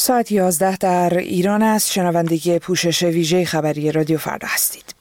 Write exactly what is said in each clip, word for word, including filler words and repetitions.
ساعت یازده در ایران است. شنوندگی پوشش ویژه خبری رادیو فردا هستید.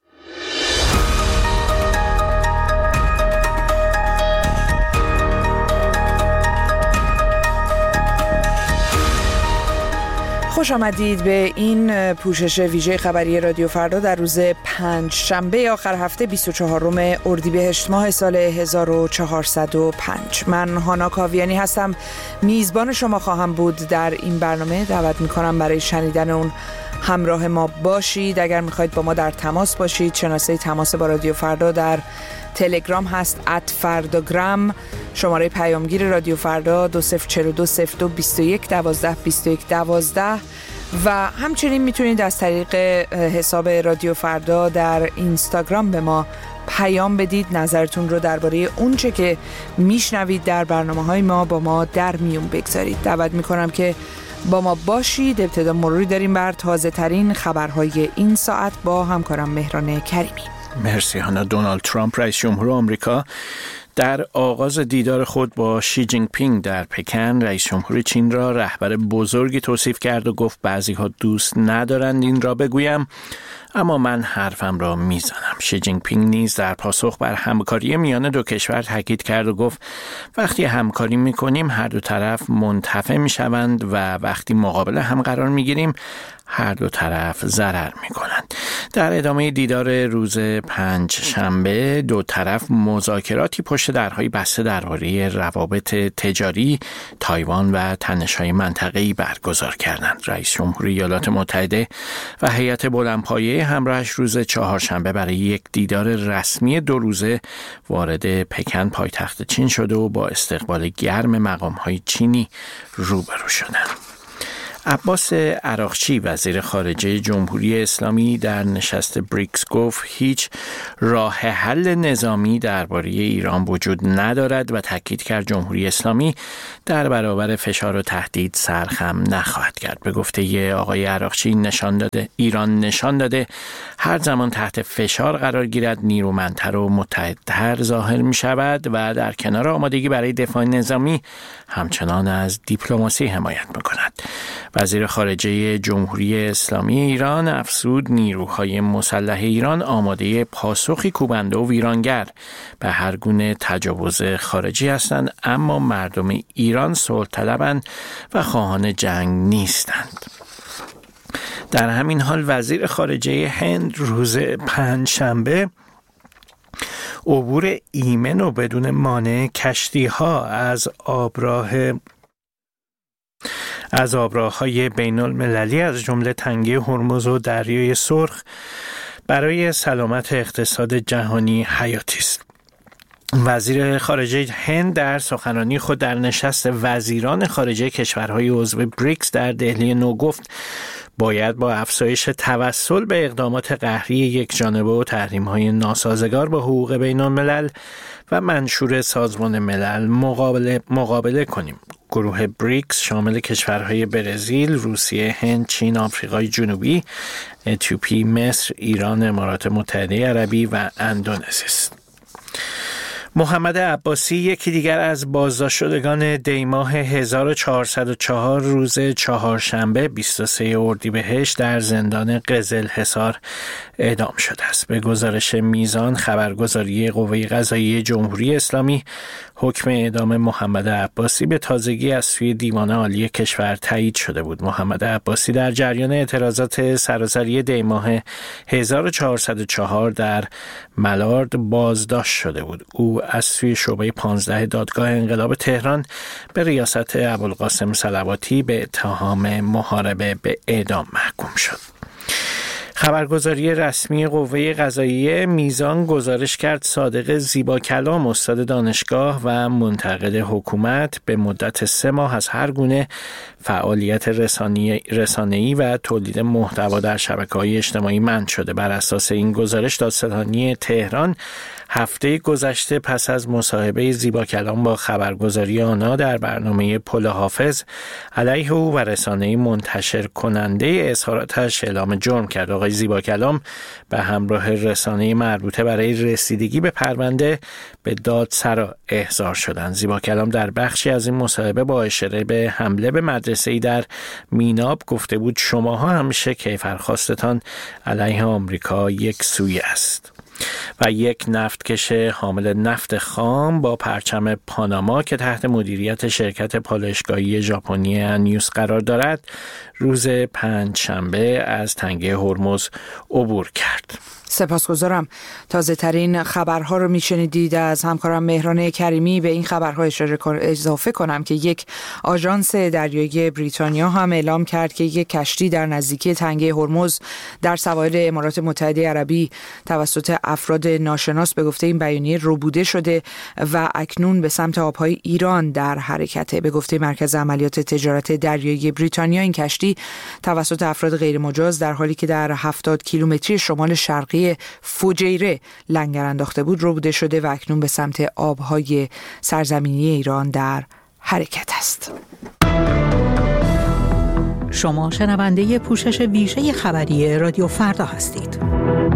خوش آمدید به این پوشش ویژه خبری رادیو فردا در روز پنج شنبه آخر هفته بیست و چهارم اردیبهشت ماه سال هزار و چهارصد و پنج. من هانا کاویانی هستم، میزبان شما خواهم بود در این برنامه. دعوت میکنم برای شنیدن اون همراه ما باشید. اگر میخواید با ما در تماس باشید، شناسه تماس با رادیو فردا در تلگرام هست ات فرداگرام. شماره پیامگیر رادیو فردا دو صفر چهار دو صفر دو بیست و یک دوازده بیست و یک دوازده و همچنین میتونید از طریق حساب رادیو فردا در اینستاگرام به ما پیام بدید. نظرتون رو درباره اونچه که میشنوید در برنامه‌های ما با ما در میون بگذارید. دعوت میکنم که با ما باشید. ابتدا مروری داریم بر تازه ترین خبرهای این ساعت با همکارم مهران کریمی. مرسی هانا. دونالد ترامپ رئیس جمهور آمریکا در آغاز دیدار خود با شی جین پینگ در پکن رئیس جمهور چین را رهبر بزرگی توصیف کرد و گفت بعضی‌ها دوست ندارند این را بگویم، اما من حرفم را میزنم. شی جین پینگ نیز در پاسخ بر همکاری میان دو کشور تاکید کرد و گفت وقتی همکاری میکنیم هر دو طرف منتفع میشوند و وقتی مقابل هم قرار میگیریم هر دو طرف ضرر میکنند. در ادامه دیدار روز پنج شنبه دو طرف مذاکراتی پشت درهای بسته درباره روابط تجاری تایوان و تنش‌های منطقه‌ای برگزار کردند. رئیس جمهور ایالات متحده و هیئت بلندپایه همراهش روز چهارشنبه برای یک دیدار رسمی دو روزه وارد پکن پایتخت چین شده و با استقبال گرم مقام‌های چینی روبرو شدند. عباس عراقچی وزیر خارجه جمهوری اسلامی در نشست بریکس گفت هیچ راه حل نظامی درباره ایران وجود ندارد و تاکید کرد جمهوری اسلامی در برابر فشار و تهدید سرخم نخواهد کرد. به گفته آقای عراقچی نشان داده ایران نشان داده هر زمان تحت فشار قرار گیرد نیرومندتر و متحدتر ظاهر می شود و در کنار آمادگی برای دفاع نظامی همچنان از دیپلماسی حمایت می کند. وزیر خارجه جمهوری اسلامی ایران افزود نیروهای مسلح ایران آماده پاسخی کوبنده و ویرانگر به هر گونه تجاوز خارجی هستند، اما مردم ایران صلح طلبند و خواهان جنگ نیستند. در همین حال وزیر خارجه هند روز پنج شنبه عبور ایمن و بدون مانع کشتی ها از آبراه از آبراه‌های بین المللی از جمله تنگه هرمز و دریای سرخ برای سلامت اقتصاد جهانی حیاتی است. وزیر خارجه هند در سخنرانی خود در نشست وزیران خارجه کشورهای عضو بریکس در دهلی نو گفت باید با افزایش توسل به اقدامات قهری یک جانبه و تحریم‌های ناسازگار با حقوق بین الملل و منشور سازمان ملل مقابله, مقابله کنیم. گروه بریکس شامل کشورهای برزیل، روسیه، هند، چین، آفریقای جنوبی، اتیوپی، مصر، ایران، امارات متحده عربی و اندونزی است. محمد عباسی یکی دیگر از بازداشت شدگان دیماه هزار و چهارصد و چهار روز چهارشنبه بیست و سوم اردیبهشت در زندان قزلحصار اعدام شده است. به گزارش میزان خبرگزاری قوه قضاییه جمهوری اسلامی حکم اعدام محمد عباسی به تازگی از سوی دیوان عالی کشور تایید شده بود. محمد عباسی در جریان اعتراضات سراسری دیماه هزار و چهارصد و چهار در ملارد بازداشت شده بود. او از سوی شعبه پانزده دادگاه انقلاب تهران به ریاست ابوالقاسم صلواتی به اتهام محاربه به اعدام محکوم شد. خبرگزاری رسمی قوه قضاییه میزان گزارش کرد صادق زیباکلام استاد دانشگاه و منتقد حکومت به مدت سه ماه از هر گونه فعالیت رسانه‌ای و تولید محتوا در شبکه‌های اجتماعی منع شده. بر اساس این گزارش دادستانی تهران هفته گذشته پس از مصاحبه زیبا کلام با خبرگزاری آنا در برنامه پل حافظ علیه او و رسانه منتشر کننده اظهاراتش اعلام جرم کرد. آقای زیبا کلام به همراه رسانه مربوطه برای رسیدگی به پرونده به دادسرا احضار شدند. زیبا کلام در بخشی از این مصاحبه با اشاره به حمله به مدرسه‌ای در میناب گفته بود شماها همیشه کیفرخواستتان علیه آمریکا یک سوی است. و یک نفتکش حامل نفت خام با پرچم پاناما که تحت مدیریت شرکت پالایشگاهی ژاپنی انیوس قرار دارد روز پنجشنبه از تنگه هرمز عبور کرد. سپاسگزارم. تازه ترین خبرها رو میشنیدید از همکارم مهران کریمی. به این خبرها اشاره اضافه کنم که یک آژانس دریایی بریتانیا هم اعلام کرد که یک کشتی در نزدیکی تنگه هرمز در سواحل امارات متحده عربی توسط افراد ناشناس به گفته این بیانیه ربوده شده و اکنون به سمت آبهای ایران در حرکته. به گفته مرکز عملیات تجارت دریایی بریتانیا این کشتی توسط افراد غیر مجاز در حالی که در هفتاد کیلومتری شمال شرقی فجیره لنگر انداخته بود ربوده شده و اکنون به سمت آبهای سرزمینی ایران در حرکت است. شما شنونده پوشش ویژه خبری رادیو فردا هستید.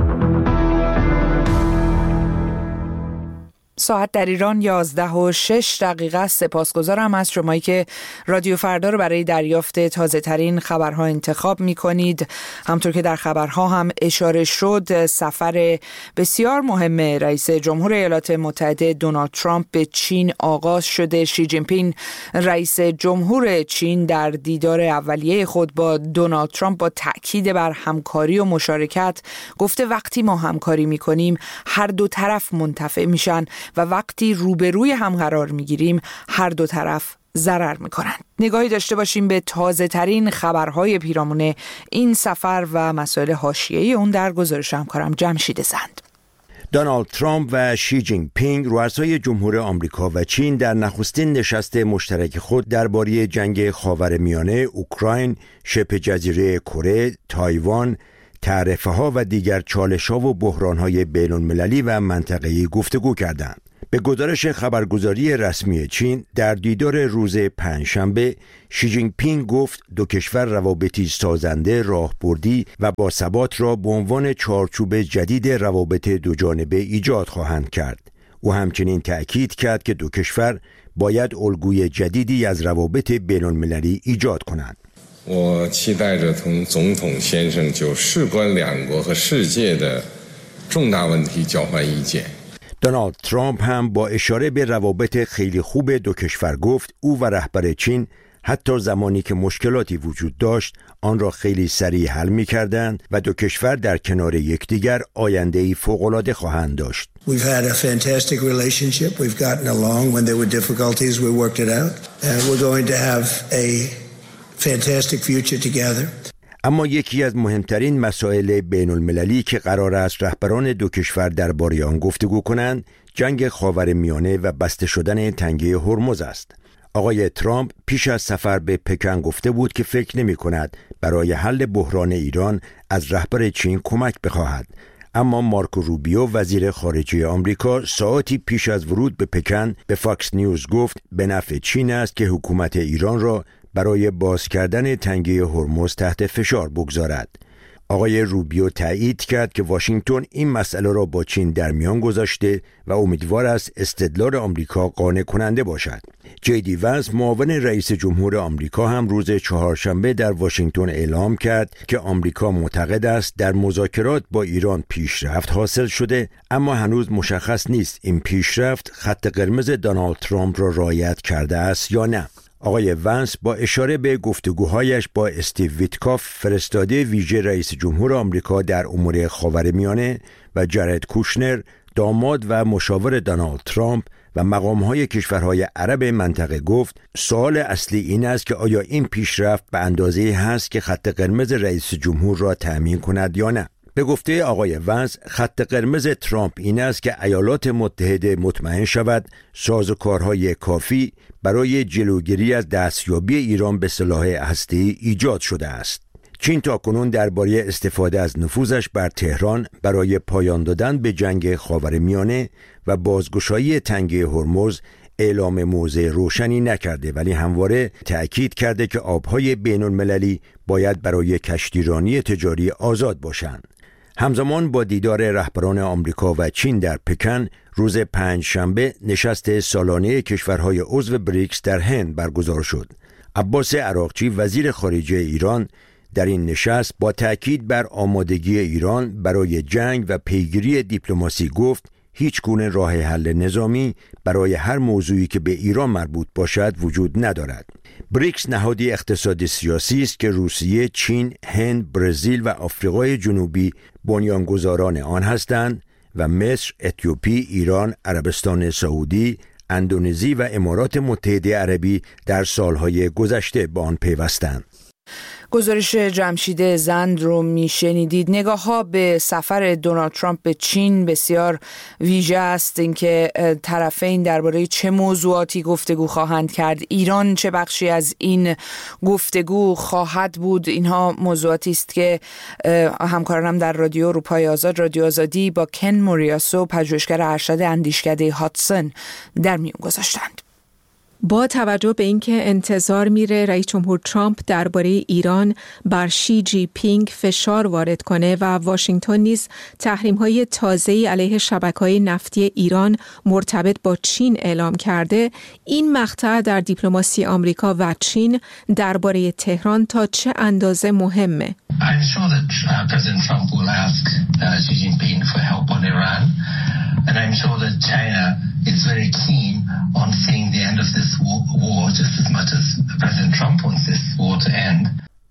ساعت در ایران یازده و شش دقیقه است. سپاسگزارم از شمایی که رادیو فردا رو برای دریافت تازه ترین خبرها انتخاب می کنید. همطور که در خبرها هم اشاره شد سفر بسیار مهم رئیس جمهور ایالات متحده دونالد ترامپ به چین آغاز شده. شی جین پینگ رئیس جمهور چین در دیدار اولیه خود با دونالد ترامپ با تأکید بر همکاری و مشارکت گفته وقتی ما همکاری می کنیم هر دو طرف منتفع میشن و وقتی روبروی هم قرار میگیریم هر دو طرف ضرر میکنند. نگاهی داشته باشیم به تازه ترین خبرهای پیرامون این سفر و مسائل حاشیه‌ای اون در گزارش همکارم جمشید زند. دونالد ترامپ و شی جین پینگ رؤسای جمهور آمریکا و چین در نخستین نشست مشترک خود درباره جنگ خاورمیانه، اوکراین، شبه جزیره کره، تایوان، تعرفه‌ها و دیگر چالش‌ها و بحران‌های بین‌المللی و منطقه‌ای گفتگو کردند. به گزارش خبرگزاری رسمی چین در دیدار روز پنجشنبه شی جین پینگ گفت دو کشور روابطی سازنده، راهبردی و باثبات را به عنوان چارچوب جدید روابط دوجانبه ایجاد خواهند کرد. او همچنین تأکید کرد که دو کشور باید الگوی جدیدی از روابط بین‌المللی ایجاد کنند. 我期待着同总统先生就事关两国和世界的重大问题交换意见. دونالد ترامپ هم با اشاره به روابط خیلی خوب دو کشور گفت او و رهبر چین حتی زمانی که مشکلاتی وجود داشت آن را خیلی سریع حل می‌کردند و دو کشور در کنار یکدیگر آینده‌ای فوق‌العاده خواهند داشت. We've had a fantastic relationship. We've gotten along when there were difficulties. We worked it out. And we're going to have a fantastic future together. اما یکی از مهمترین مسائل بین المللی که قرار است رهبران دو کشور درباره آن گفتگو کنند جنگ خاورمیانه و بسته شدن تنگه هرمز است. آقای ترامپ پیش از سفر به پکن گفته بود که فکر نمی کند برای حل بحران ایران از رهبر چین کمک بخواهد. اما مارکو روبیو وزیر خارجه آمریکا ساعتی پیش از ورود به پکن به فاکس نیوز گفت به نفع چین است که حکومت ایران را برای باز کردن تنگه هرمز تحت فشار بگذارد. آقای روبیو تایید کرد که واشنگتن این مسئله را با چین در میان گذاشته و امیدوار است استدلال آمریکا قانع کننده باشد. جی دی ونس معاون رئیس جمهور آمریکا هم روز چهارشنبه در واشنگتن اعلام کرد که آمریکا معتقد است در مذاکرات با ایران پیشرفت حاصل شده، اما هنوز مشخص نیست این پیشرفت خط قرمز دونالد ترامپ را رعایت کرده است یا نه. آقای ونس با اشاره به گفتگوهایش با استیو ویتکاف فرستاده ویژه رئیس جمهور آمریکا در امور خاورمیانه و جارد کوشنر داماد و مشاور دونالد ترامپ و مقامهای کشورهای عرب منطقه گفت سوال اصلی این است که آیا این پیشرفت به اندازه‌ای هست که خط قرمز رئیس جمهور را تأمین کند یا نه. به گفته آقای ونس خط قرمز ترامپ این است که ایالات متحده مطمئن شود سازوکارهای کافی برای جلوگیری از دستیابی ایران به سلاح هسته‌ای ایجاد شده است. چین تاکنون درباره استفاده از نفوذش بر تهران برای پایان دادن به جنگ خاورمیانه و بازگشایی تنگه هرمز اعلام موضع روشنی نکرده، ولی همواره تأکید کرده که آبهای بین المللی باید برای کشتیرانی تجاری آزاد باشند. همزمان با دیدار رهبران آمریکا و چین در پکن، روز پنج شنبه نشست سالانه کشورهای عضو بریکس در هند برگزار شد. عباس عراقچی وزیر خارجه ایران در این نشست با تأکید بر آمادگی ایران برای جنگ و پیگیری دیپلماسی گفت هیچ گونه راه حل نظامی برای هر موضوعی که به ایران مربوط باشد وجود ندارد. بریکس نهادی اقتصادی سیاسی است که روسیه، چین، هند، برزیل و آفریقای جنوبی بنیانگذاران آن هستند و مصر، اتیوپی، ایران، عربستان سعودی، اندونزی و امارات متحده عربی در سالهای گذشته به آن پیوستند. گزارش جمشید زند رو میشنیدید. نگاه ها به سفر دونالد ترامپ به چین بسیار ویژه است، اینکه طرفین درباره چه موضوعاتی گفتگو خواهند کرد، ایران چه بخشی از این گفتگو خواهد بود. اینها موضوعاتی است که همکارانم در رادیو اروپای آزاد، رادیو آزادی، با کن موریاسو، پژوهشگر ارشد اندیشکده هاتسون در میون گذاشتند. با توجه به اینکه انتظار میره رئیس جمهور ترامپ درباره ایران بر شی جی پینگ فشار وارد کنه و واشنگتن نیز تحریم‌های تازه‌ای علیه شبکه‌های نفتی ایران مرتبط با چین اعلام کرده، این مقطع در دیپلماسی آمریکا و چین درباره تهران تا چه اندازه مهمه؟ I'm sure that uh, President Trump will ask uh, Xi Jinping for help on Iran, and I'm sure that China is very keen on seeing the end of this war, war just as much as President Trump wants this war to end.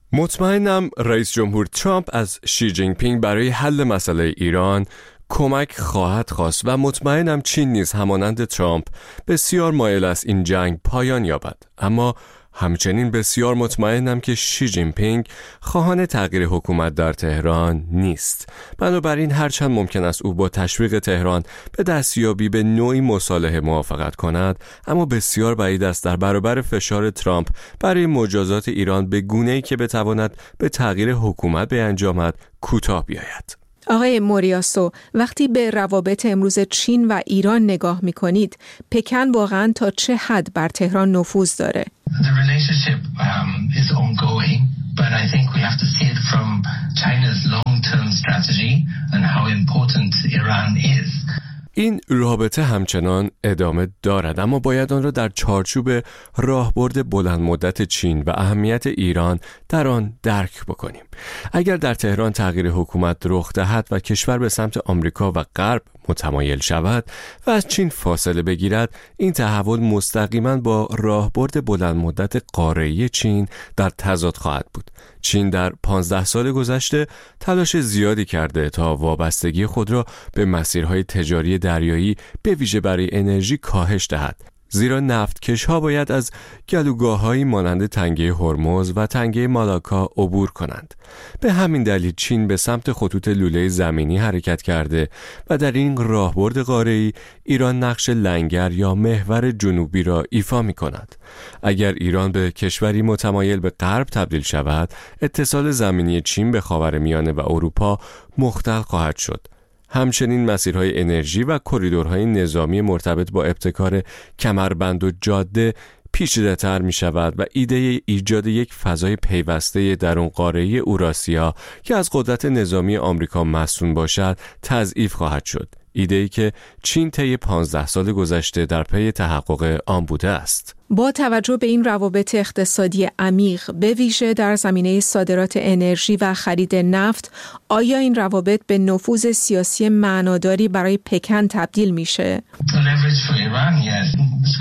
مطمئنم رئیس جمهور ترامپ از شی جین پینگ برای حل مسئله ایران کمک خواهد خواست و مطمئنم چین نیز همانند ترامپ بسیار مایل است این جنگ پایان یابد، اما همچنین بسیار مطمئنم که شی جین پینگ خواهان تغییر حکومت در تهران نیست. بنابراین هرچند ممکن است او با تشویق تهران به دستیابی به نوعی مصالحه موافقت کند، اما بسیار بعید است در برابر فشار ترامپ برای مجازات ایران به گونه‌ای که بتواند به تغییر حکومت بیانجامد کوتاه بیاید. آقای موریاسو، وقتی به روابط امروز چین و ایران نگاه می‌کنید، پکن واقعاً تا چه حد بر تهران نفوذ داره؟ The relationship um, is ongoing, but I think we have to see it from China's long-term strategy and how important Iran is. این رابطه همچنان ادامه دارد، اما باید آن را در چارچوب راهبرد بلند مدت چین و اهمیت ایران در آن درک بکنیم. اگر در تهران تغییر حکومت رخ دهد و کشور به سمت آمریکا و غرب متمایل شود و از چین فاصله بگیرد، این تحول مستقیما با راهبرد بلند مدت قاره‌ای چین در تضاد خواهد بود. چین در پانزده سال گذشته تلاش زیادی کرده تا وابستگی خود را به مسیرهای تجاری دریایی به ویژه برای انرژی کاهش دهد، زیرا نفتکش‌ها باید از گلوگاه‌هایی مانند تنگه هرمز و تنگه مالاکا عبور کنند. به همین دلیل چین به سمت خطوط لوله زمینی حرکت کرده و در این راهبرد قاره‌ای ایران نقش لنگر یا محور جنوبی را ایفا می‌کند. اگر ایران به کشوری متمایل به غرب تبدیل شود، اتصال زمینی چین به خاورمیانه و اروپا مختل خواهد شد. همچنین مسیرهای انرژی و کریدورهای نظامی مرتبط با ابتکار کمربند و جاده پیچیده‌تر می شود و ایده ایجاد یک فضای پیوسته درون قاره‌ای اوراسیا که از قدرت نظامی آمریکا مصون باشد تضعیف خواهد شد. ایده‌ای که چین طی پانزده سال گذشته در پی تحقق آن بوده است. با توجه به این روابط اقتصادی عمیق، به ویژه در زمینه صادرات انرژی و خرید نفت، آیا این روابط به نفوذ سیاسی معناداری برای پکن تبدیل میشه؟ Leverage for Iran, yes.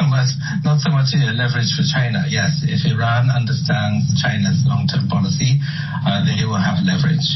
Not so much leverage for China. Yes, if Iran understands China's long-term policy, uh, they will have leverage.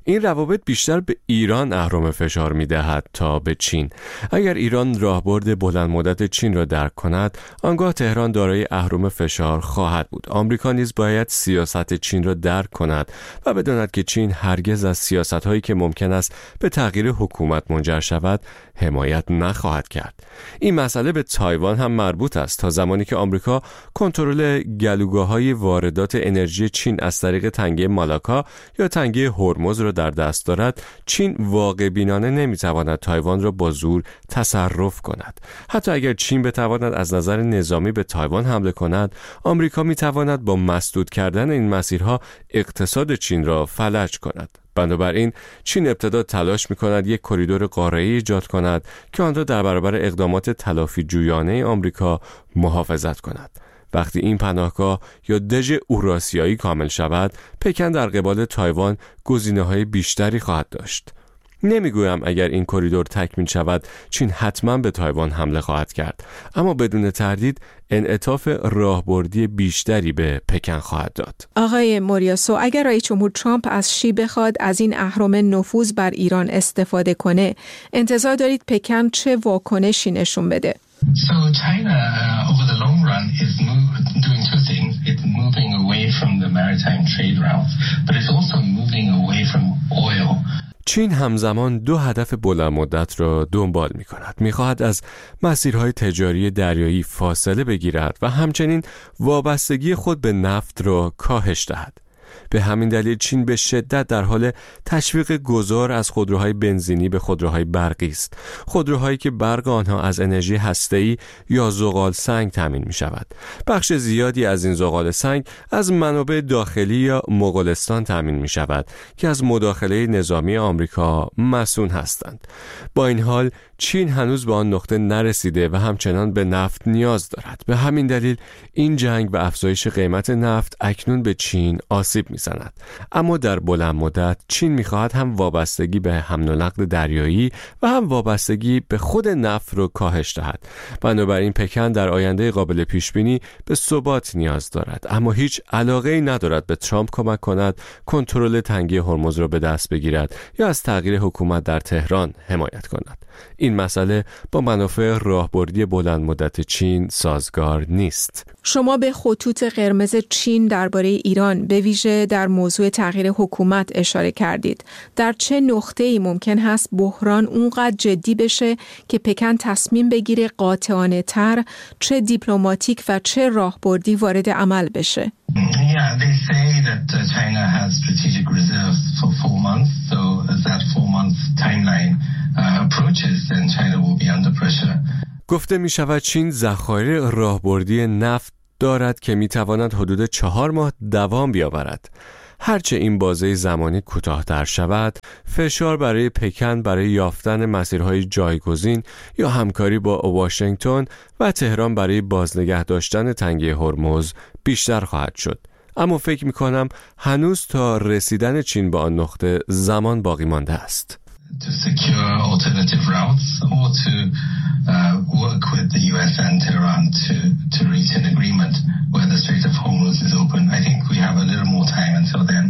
این روابط بیشتر به ایران اهرم فشار می‌دهد تا به چین. اگر ایران راهبرد بلند مدت چین را درک کند، آنگاه تهران دارای اهرم فشار خواهد بود. آمریکا نیز باید سیاست چین را درک کند و بداند که چین هرگز از سیاست‌هایی که ممکن است به تغییر حکومت منجر شود حمایت نخواهد کرد. این مسئله به تایوان هم مربوط است. تا زمانی که آمریکا کنترل گلوگاه‌های واردات انرژی چین از طریق تنگه مالاکا یا تنگه هرمز را در دست دارد، چین واقع بینانه نمیتواند تایوان را با زور تصرف کند. حتی اگر چین بتواند از نظر نظامی به تایوان حمله کند، آمریکا میتواند با مسدود کردن این مسیرها اقتصاد چین را فلج کند. بنابراین چین ابتدا تلاش می‌کند یک کریدور قاره‌ای ایجاد کند که آن را در برابر اقدامات تلافی جویانه آمریکا محافظت کند. وقتی این پناهگاه یا دژ اوراسیایی کامل شود، پکن در قبال تایوان گزینه‌های بیشتری خواهد داشت. نمیگویم اگر این کریدور تکمیل شود چین حتما به تایوان حمله خواهد کرد، اما بدون تردید انعطاف راهبردی بیشتری به پکن خواهد داد. آقای موریاسو، اگر رئیس جمهور ترامپ از شی بخواد از این اهرم نفوذ بر ایران استفاده کنه، انتظار دارید پکن چه واکنشی نشون بده؟ So China, uh, over the long run, is move, doing two things. It's moving away from the maritime trade routes, but it's also moving away from oil. چین همزمان دو هدف بلند مدت را دنبال می کند. می خواهد از مسیرهای تجاری دریایی فاصله بگیرد و همچنین وابستگی خود به نفت را کاهش دهد. به همین دلیل چین به شدت در حال تشویق گذار از خودروهای بنزینی به خودروهای برقی است. خودروهایی که برق آنها از انرژی هسته‌ای یا زغال سنگ تامین می شود. بخش زیادی از این زغال سنگ از منابع داخلی یا مغولستان تامین می شود که از مداخله نظامی آمریکا مسئول هستند. با این حال چین هنوز به آن نقطه نرسیده و همچنان به نفت نیاز دارد. به همین دلیل این جنگ و افزایش قیمت نفت اکنون به چین آسیب می‌زند. اما در بلند مدت چین می‌خواهد هم وابستگی به حمل و نقل دریایی و هم وابستگی به خود نفت را کاهش دهد. بنابراین پکن در آینده قابل پیش‌بینی به ثبات نیاز دارد، اما هیچ علاقه‌ای ندارد به ترامپ کمک کند کنترل تنگه هرمز را به دست بگیرد یا از تغییر حکومت در تهران حمایت کند. این مسئله با منافع راهبردی بلند مدت چین سازگار نیست. شما به خطوط قرمز چین درباره ایران به ویژه در موضوع تغییر حکومت اشاره کردید. در چه نقطه‌ای ممکن هست بحران اونقدر جدی بشه که پکن تصمیم بگیره قاطعانه تر، چه دیپلماتیک و چه راهبردی وارد عمل بشه؟ Yeah, they say that uh, China has strategic reserves for four months, so as that four months timeline uh, approaches, then China will be under pressure. گفته می شود چین ذخایر راهبردی نفت دارد که می تواند حدود چهار ماه دوام بیاورد. هرچه این بازه زمانی کوتاه‌تر شود، فشار برای پکن برای یافتن مسیرهای جایگزین یا همکاری با واشنگتن و تهران برای بازنگه داشتن تنگه هرمز بیشتر خواهد شد. اما فکر می‌کنم هنوز تا رسیدن چین به آن نقطه زمان باقی مانده است. To secure alternative routes or to uh, work with the U S and Tehran to, to reach an agreement where the Strait of Hormuz is open. I think we have a little more time until then.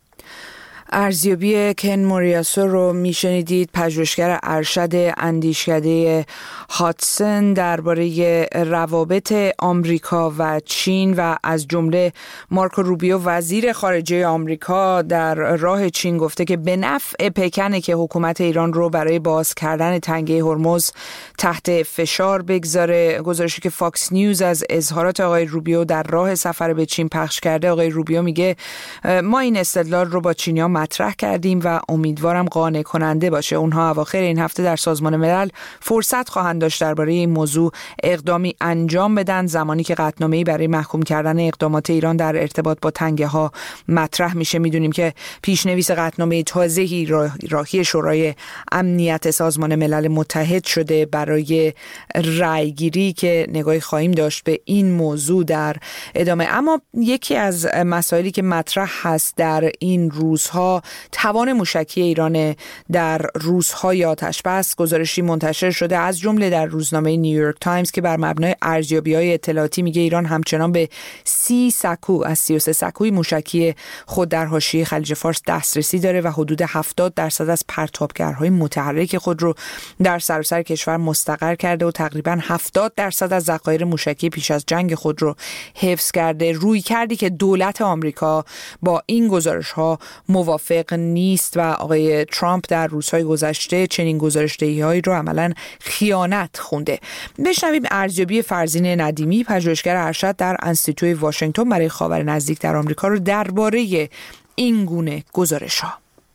ارزیابی کن موریاسو رو میشنیدید، پژوهشگر ارشد اندیشکده هاتسون درباره روابط آمریکا و چین و از جمله مارکو روبیو وزیر خارجه آمریکا در راه چین گفته که به نفع پکنه که حکومت ایران رو برای باز کردن تنگه هرمز تحت فشار بگذاره. گزارشی که فاکس نیوز از اظهارات آقای روبیو در راه سفر به چین پخش کرده، آقای روبیو میگه ما این استدلال رو با چینی‌ها مطرح کردیم و امیدوارم قانع کننده باشه. اونها اواخر این هفته در سازمان ملل فرصت خواهند داشت درباره این موضوع اقدامی انجام بدن، زمانی که قطعنامه‌ای برای محکوم کردن اقدامات ایران در ارتباط با تنگه ها مطرح میشه. میدونیم که پیشنویس قطعنامه تازه‌ای راهی شورای امنیت سازمان ملل متحد شده برای رأیگیری که نگاهی خواهیم داشت به این موضوع در ادامه. اما یکی از مسائلی که مطرح هست در این روزها ها توان موشکی ایران در روزهای آتش بس. گزارشی منتشر شده از جمله در روزنامه نیویورک تایمز که بر مبنای ارزیابی‌های اطلاعاتی میگه ایران همچنان به سی سکو از سی و سه سکوی موشکی خود در حاشیه خلیج فارس دسترسی داره و حدود هفتاد درصد از پرتابگرهای متحرک خود رو در سراسر کشور مستقر کرده و تقریباً هفتاد درصد از ذخایر موشکی پیش از جنگ خود رو حفظ کرده. روی کردی که دولت آمریکا با این گزارش ها موافق نیست و آقای ترامپ در روزهای گذشته چنین گزارش‌دهی‌هایی رو عملاً خیانت خونده. بشنویم ارزیابی فرزین ندیمی، پژوهشگر ارشد در انستیتوی واشنگتن برای خاور نزدیک در آمریکا رو درباره این گونه گزارش‌ها.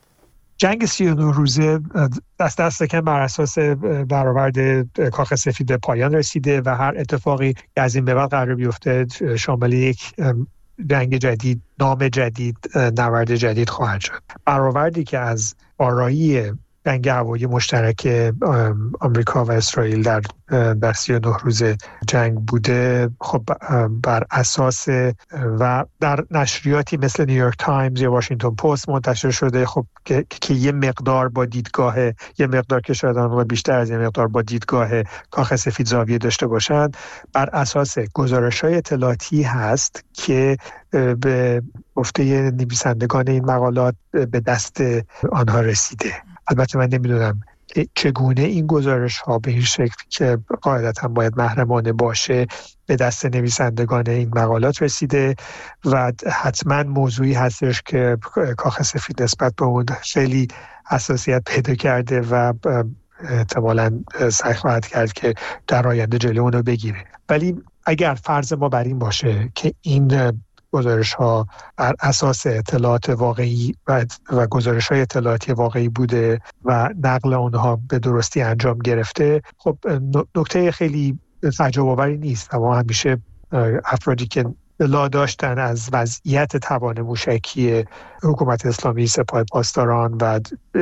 جنگ سی و نه روزه دست دست کم بر اساس برآورد کاخ سفید به پایان رسیده و هر اتفاقی از این به بعد قرار بیفته شامل یک جنگ جدید، نام جدید، نبرد جدید خواهد شد. برآوردی که از آرایی جنگ هوایی مشترک آمریکا و اسرائیل در در سی و نه روز جنگ بوده، خب بر اساس و در نشریاتی مثل نیویورک تایمز یا واشنگتن پست منتشر شده، خب که, که یه مقدار با دیدگاه یه مقدار که شاید آن بیشتر از یه مقدار با دیدگاه کاخ سفید زاویه داشته باشند، بر اساس گزارش‌های اطلاعاتی هست که به گفته نویسندگان این مقالات به دست آنها رسیده. البته من نمیدونم چگونه این گزارش ها به این شکل که قاعدتا باید محرمانه باشه به دست نویسندگان این مقالات رسیده و حتما موضوعی هستش که کاخ سفید نسبت به اون خیلی حساسیت پیدا کرده و احتمالاً سعی خواهد کرد که در آینده جلوی اون رو بگیره. ولی اگر فرض ما بر این باشه که این گزارش ها بر اساس اطلاعات واقعی و, و گزارش های اطلاعاتی واقعی بوده و نقل اونها به درستی انجام گرفته، خب نکته خیلی تعجب آوری نیست. اما همیشه افرادی که اطلاع داشتن از وضعیت توان موشکی حکومت اسلامی سپاه پاسداران و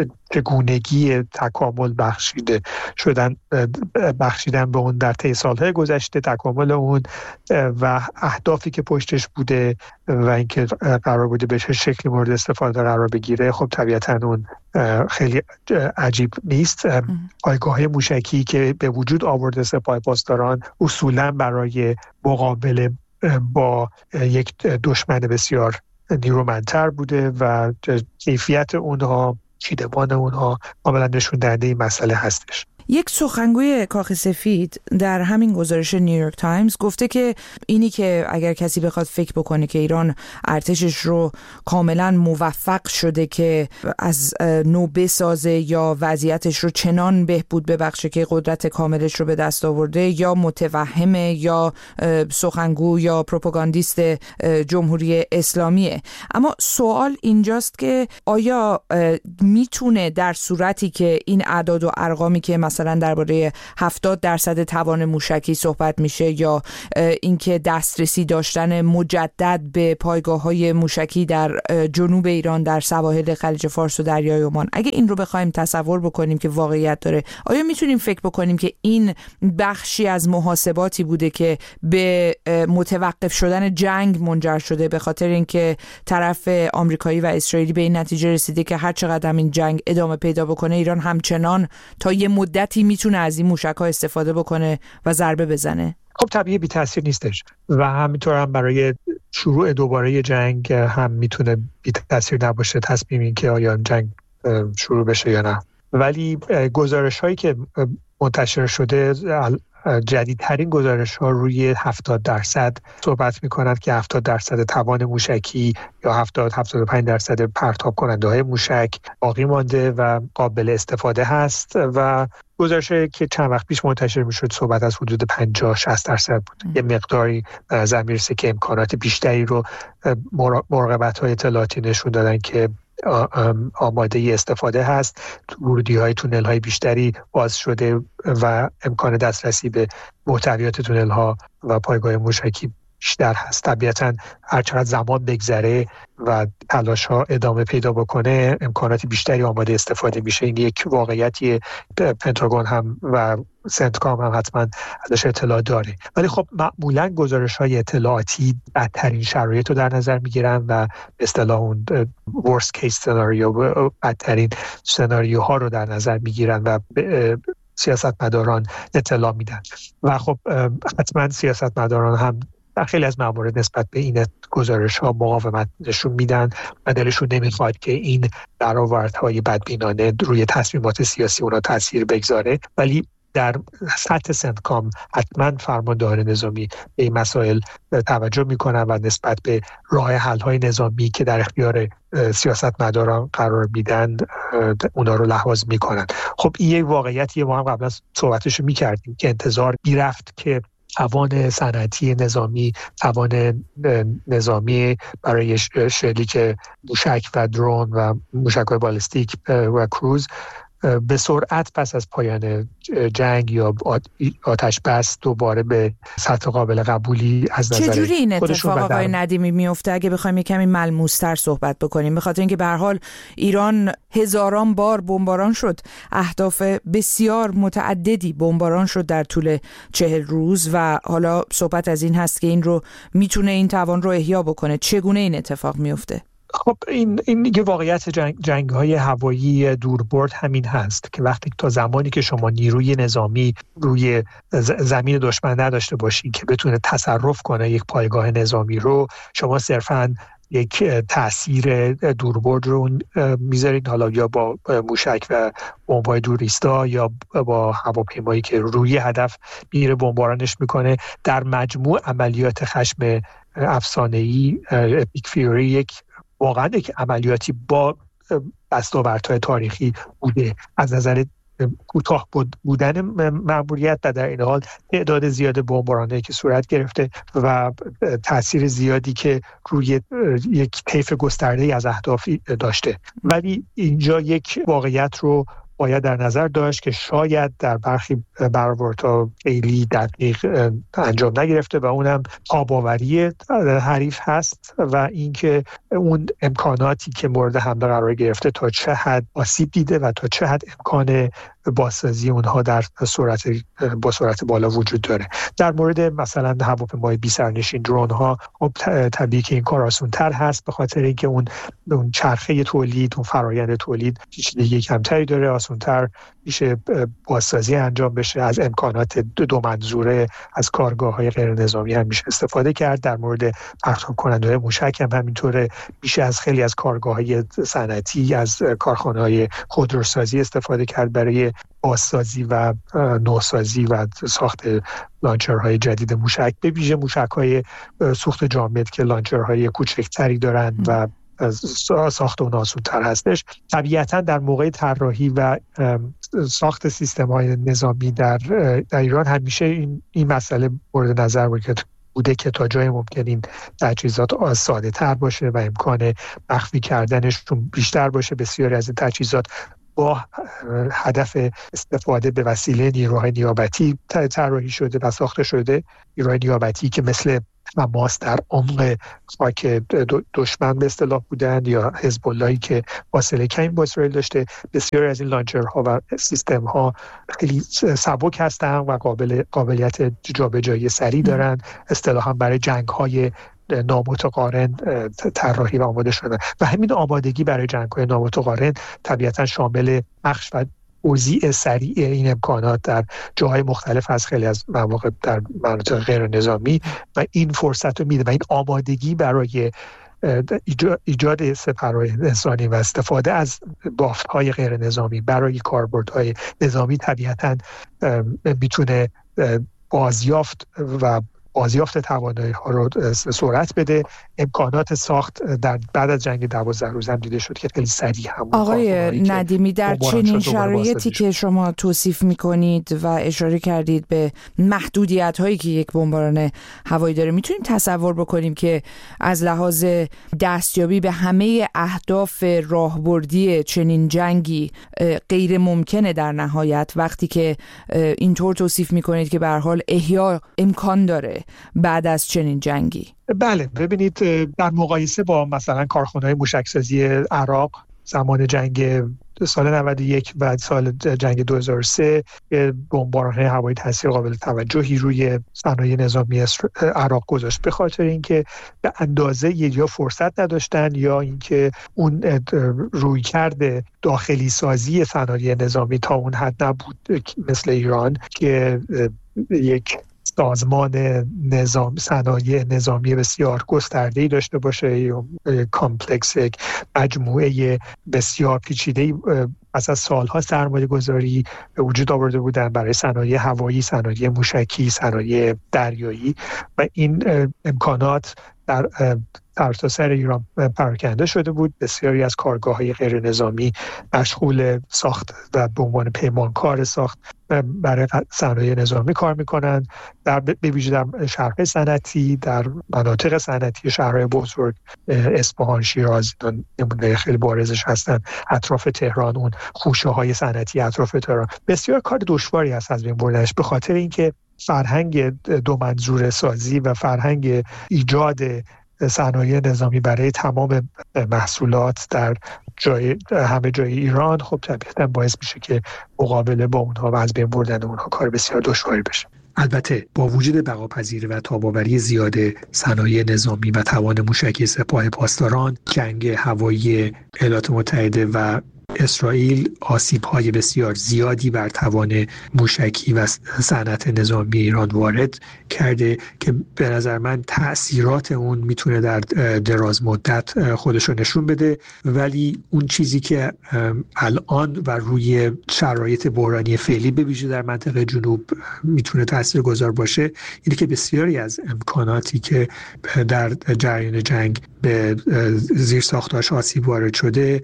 چگونگی تکامل بخشیده شدن بخشیدن به اون در طی سالهای گذشته، تکامل اون و اهدافی که پشتش بوده و اینکه قرار بوده به چه شکلی مورد استفاده قرار بگیره، خب طبیعتاً اون خیلی عجیب نیست. پایگاه موشکی که به وجود آورده سپاه پاسداران اصولاً برای مقابله با یک دشمن بسیار نیرومندتر بوده و کیفیت اونها، چیدمان اونها کاملا نشون دهنده این مسئله هستش. یک سخنگوی کاخ سفید در همین گزارش نیویورک تایمز گفته که اینی که اگر کسی بخواد فکر بکنه که ایران ارتشش رو کاملا موفق شده که از نو بسازه یا وضعیتش رو چنان بهبود ببخشه که قدرت کاملش رو به دست آورده، یا متوهمه یا سخنگو یا پروپاگاندیست جمهوری اسلامیه. اما سوال اینجاست که آیا میتونه در صورتی که این اعداد و ارقامی که مثلا درباره هفتاد درصد توان موشکی صحبت میشه یا اینکه دسترسی داشتن مجدد به پایگاه‌های موشکی در جنوب ایران در سواحل خلیج فارس و دریای عمان، اگه این رو بخوایم تصور بکنیم که واقعیت داره، آیا میتونیم فکر بکنیم که این بخشی از محاسباتی بوده که به متوقف شدن جنگ منجر شده، به خاطر اینکه طرف آمریکایی و اسرائیلی به این نتیجه رسیده که هر چقدر این جنگ ادامه پیدا بکنه ایران همچنان تا یه مدتی میتونه از این موشک‌ها استفاده بکنه و ضربه بزنه؟ خب طبیعی بی تاثیر نیستش و همینطور هم برای شروع دوباره جنگ هم میتونه بی تاثیر نباشه تصمیم این که آیا جنگ شروع بشه یا نه. ولی گزارش هایی که منتشر شده، جدیدترین گزارش ها روی هفتاد درصد صحبت می کند که هفتاد درصد توان موشکی یا هفتاد هفتاد و پنج درصد پرتاب کننده های موشک باقی مانده و قابل استفاده هست و گزارش که چند وقت پیش منتشر می شد صحبت از حدود پنجاه شصت درصد بود. یه مقداری از میرسه که امکانات بیشتری رو مراقبت های اطلاعاتی نشون دادن که آماده استفاده هست، ورودی های تونل های بیشتری باز شده و امکان دسترسی به محتویات تونل ها و پایگاه موشکی بیشتر هست. طبیعتاً هر چقدر زمان بگذره و تلاش ها ادامه پیدا بکنه امکانات بیشتری آماده استفاده میشه. این یک واقعیتی پنتاگون هم و سنتکام هم حتما ازش اطلاع داره، ولی خب معمولاً گزارش های اطلاعاتی بدترین شرایط رو در نظر میگیرن و به اصطلاح اون worst case scenario بدترین سناریوها رو در نظر میگیرن و سیاستمداران اطلاع میدن و خب حتما سیاستمداران هم در خیلی از موارد نسبت به این گزارش ها مقاومت نشون میدن و دلشون نمیخواد که این برآوردهای بدبینانه روی تصمیمات سیاسی اونا تاثیر بگذاره، ولی در سطح سنتکام حتما فرماندار نظامی به این مسائل توجه میکنن و نسبت به راه حل های نظامی که در اختیار سیاستمداران قرار میدن اونا رو لحاظ میکنن. خب این یک واقعیتیه، ما هم قبلا صحبتشو میکردیم که انتظار میرفت که توان صنعتی نظامی، توان نظامی برای شلیک موشک و درون و موشک‌های بالستیک و کروز به سرعت پس از پایان جنگ یا آتش بس دوباره به سطح قابل قبولی از نظر چجوری این اتفاق آقای بدن... ندیمی میفته؟ اگه بخوایم یه کمی ملموس‌تر صحبت بکنیم، به خاطر اینکه به هر حال ایران هزاران بار بمباران شد، اهداف بسیار متعددی بمباران شد در طول چهل روز و حالا صحبت از این هست که این رو میتونه این توان رو احیا بکنه. چگونه این اتفاق میفته؟ خب این این دیگه واقعیت جنگ جنگ‌های هوایی دوربرد همین هست که وقتی تا زمانی که شما نیروی نظامی روی زمین دشمن نداشته باشین که بتونه تصرف کنه یک پایگاه نظامی رو، شما صرفاً یک تأثیر دوربرد رو میذارید، حالا یا با موشک و بمب‌های دوریستا یا با هواپیمایی که روی هدف میره بمبارانش میکنه. در مجموع عملیات خشم افسانه‌ای اپیک فیوری یک واقعا یک عملیاتی با دستاوردهای تاریخی بوده از نظر کوتاه بودن مأموریت و در این حال تعداد زیاد بمبارانایی که صورت گرفته و تأثیر زیادی که روی یک طیف گسترده‌ای از اهداف داشته. ولی اینجا یک واقعیت رو باید در نظر داشت که شاید در برخی برآوردها خیلی دقیق انجام نگرفته و اونم تاب‌آوری حریف هست و اینکه اون امکاناتی که مورد حمله قرار گرفته تا چه حد آسیب دیده و تا چه حد امکان بازسازی اونها در سرعت با سرعت بالا وجود داره. در مورد مثلا هواپیمای بی سرنشین درون ها خب طبیعی که این کار آسان‌تر هست به خاطر اینکه اون اون چرخه تولید، اون فرآیند تولید پیچیدگی کمتری داره، آسان‌تر میشه بازسازی انجام بشه. از امکانات دو منظوره از کارگاه‌های غیر نظامی هم میشه استفاده کرد. در مورد پرتاب کننده‌های موشک هم همینطوره، میشه از خیلی از کارگاه‌های صنعتی، از کارخانه‌های خودروسازی استفاده کرد برای بازسازی و نوسازی و ساخت لانچرهای جدید موشک، به ویژه موشک‌های سوخت جامد که لانچرهای کوچکتری دارن و ساخت اون آسان‌تر هستش. طبیعتاً در موقع طراحی و ساخت سیستم‌های نظامی در, در ایران همیشه این, این مسئله مورد نظر بوده که تا جای ممکن این تجهیزات ساده تر باشه و امکان مخفی کردنشون بیشتر باشه. بسیاری از این تجهیزات با هدف استفاده به وسیله نیروهای نیابتی طراحی شده و ساخته شده، نیروهای نیابتی که مثل حماس در عمق خاک دشمن به اصطلاح بودند یا حزب اللهی که فاصله کمی با اسرائیل داشته. بسیاری از این لانچرها و سیستم‌ها خیلی سبک هستند و قابل قابلیت جابجایی سریع دارند، اصطلاحاً برای جنگ‌های نامتقارن طراحی و آماده شدن و همین آمادگی برای جنگ‌های نامتقارن طبیعتاً شامل بخش و توزیع سریع این امکانات در جاهای مختلف از خیلی از مواقع در مناطق غیر نظامی و این فرصت رو میده و این آمادگی برای ایجاد سپرهای انسانی و استفاده از بافت‌های غیر نظامی برای کاربردهای نظامی طبیعتاً میتونه بازیافت و بازیافت توانایی ها رو سرعت بده. امکانات ساخت در بعد از جنگ دوازده روز هم دیده شد که خیلی سریع هم آقای ندیمی در چنین شرایطی که شما توصیف میکنید و اشاره کردید به محدودیت هایی که یک بمباران هوایی داره، میتونیم تصور بکنیم که از لحاظ دستیابی به همه اهداف راهبردی چنین جنگی غیر ممکنه در نهایت، وقتی که اینطور توصیف میکنید که به هر حال احیا امکان داره بعد از چنین جنگی؟ بله، ببینید در مقایسه با مثلا کارخانه‌های موشکسازی عراق زمان جنگ سال نود و یک و سال جنگ دو هزار و سه بمباران‌های هوایی تاثیر قابل توجهی روی صنایع نظامی عراق گذاشت، به خاطر اینکه به اندازه یا فرصت نداشتن یا اینکه اون رویکرد داخلی سازی صنایع نظامی تا اون حد نبود مثل ایران که یک سازمان نظام صنایع نظامی بسیار گسترده‌ای داشته باشه یا کامپلکس، یک مجموعه بسیار پیچیده‌ای پس از سالها سرمایه گذاری به وجود آورده بودن برای صنایع هوایی، صنایع موشکی، صنایع دریایی و این امکانات در سرتاسر ایران پراکنده شده بود. بسیاری از کارگاه‌های غیر نظامی مشغول ساخت و به عنوان پیمانکار ساخت برای صنایع نظامی کار میکنند، در به ویژه در شهرهای صنعتی، در مناطق صنعتی شهرهای بزرگ اصفهان، شیراز نمونه خیلی بارزش هستن، اطراف تهران، اون خوشه‌های صنعتی اطراف تهران. بسیار کار دشواری است از بین بردنش، به خاطر اینکه فرهنگ دو منظور سازی و فرهنگ ایجاد صنایع نظامی برای تمام محصولات در جای همه جای ایران خب طبیعتاً باعث میشه که مقابله با اونها و از بین بردن اونها کار بسیار دشواری بشه. البته با وجود بقاپذیری و تاباوری زیاد صنایع نظامی و توان موشکی سپاه پاسداران، جنگ هوایی ایالات متحده و اسرائیل آسیب‌های بسیار زیادی بر توان موشکی و صنعت نظامی ایران وارد کرده که به نظر من تأثیرات اون میتونه در دراز مدت خودش رو نشون بده، ولی اون چیزی که الان و روی شرایط بحرانی فعلی به ویژه در منطقه جنوب میتونه تاثیرگذار باشه اینه که بسیاری از امکاناتی که در جریان جنگ به زیر ساختاش آسیب وارد شده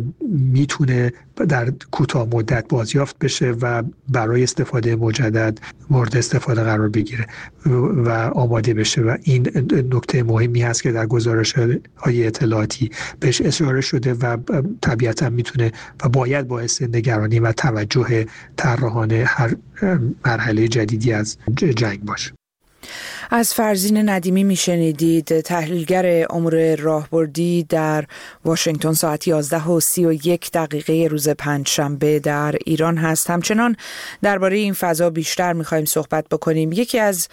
میتونه در کوتاه مدت بازیافت بشه و برای استفاده مجدد مورد استفاده قرار بگیره و آماده بشه و این نکته مهمی هست که در گزارش‌های اطلاعاتی بهش اشاره شده و طبیعتا میتونه و باید باعث نگرانی و توجه طراحان هر مرحله جدیدی از جنگ باشه. از فرزین ندیمی میشنیدید، تحلیلگر امور راهبردی در واشنگتن. ساعت یازده و سی و یک دقیقه روز پنجشنبه در ایران هست. همچنان درباره این فضا بیشتر میخوایم صحبت بکنیم. یکی از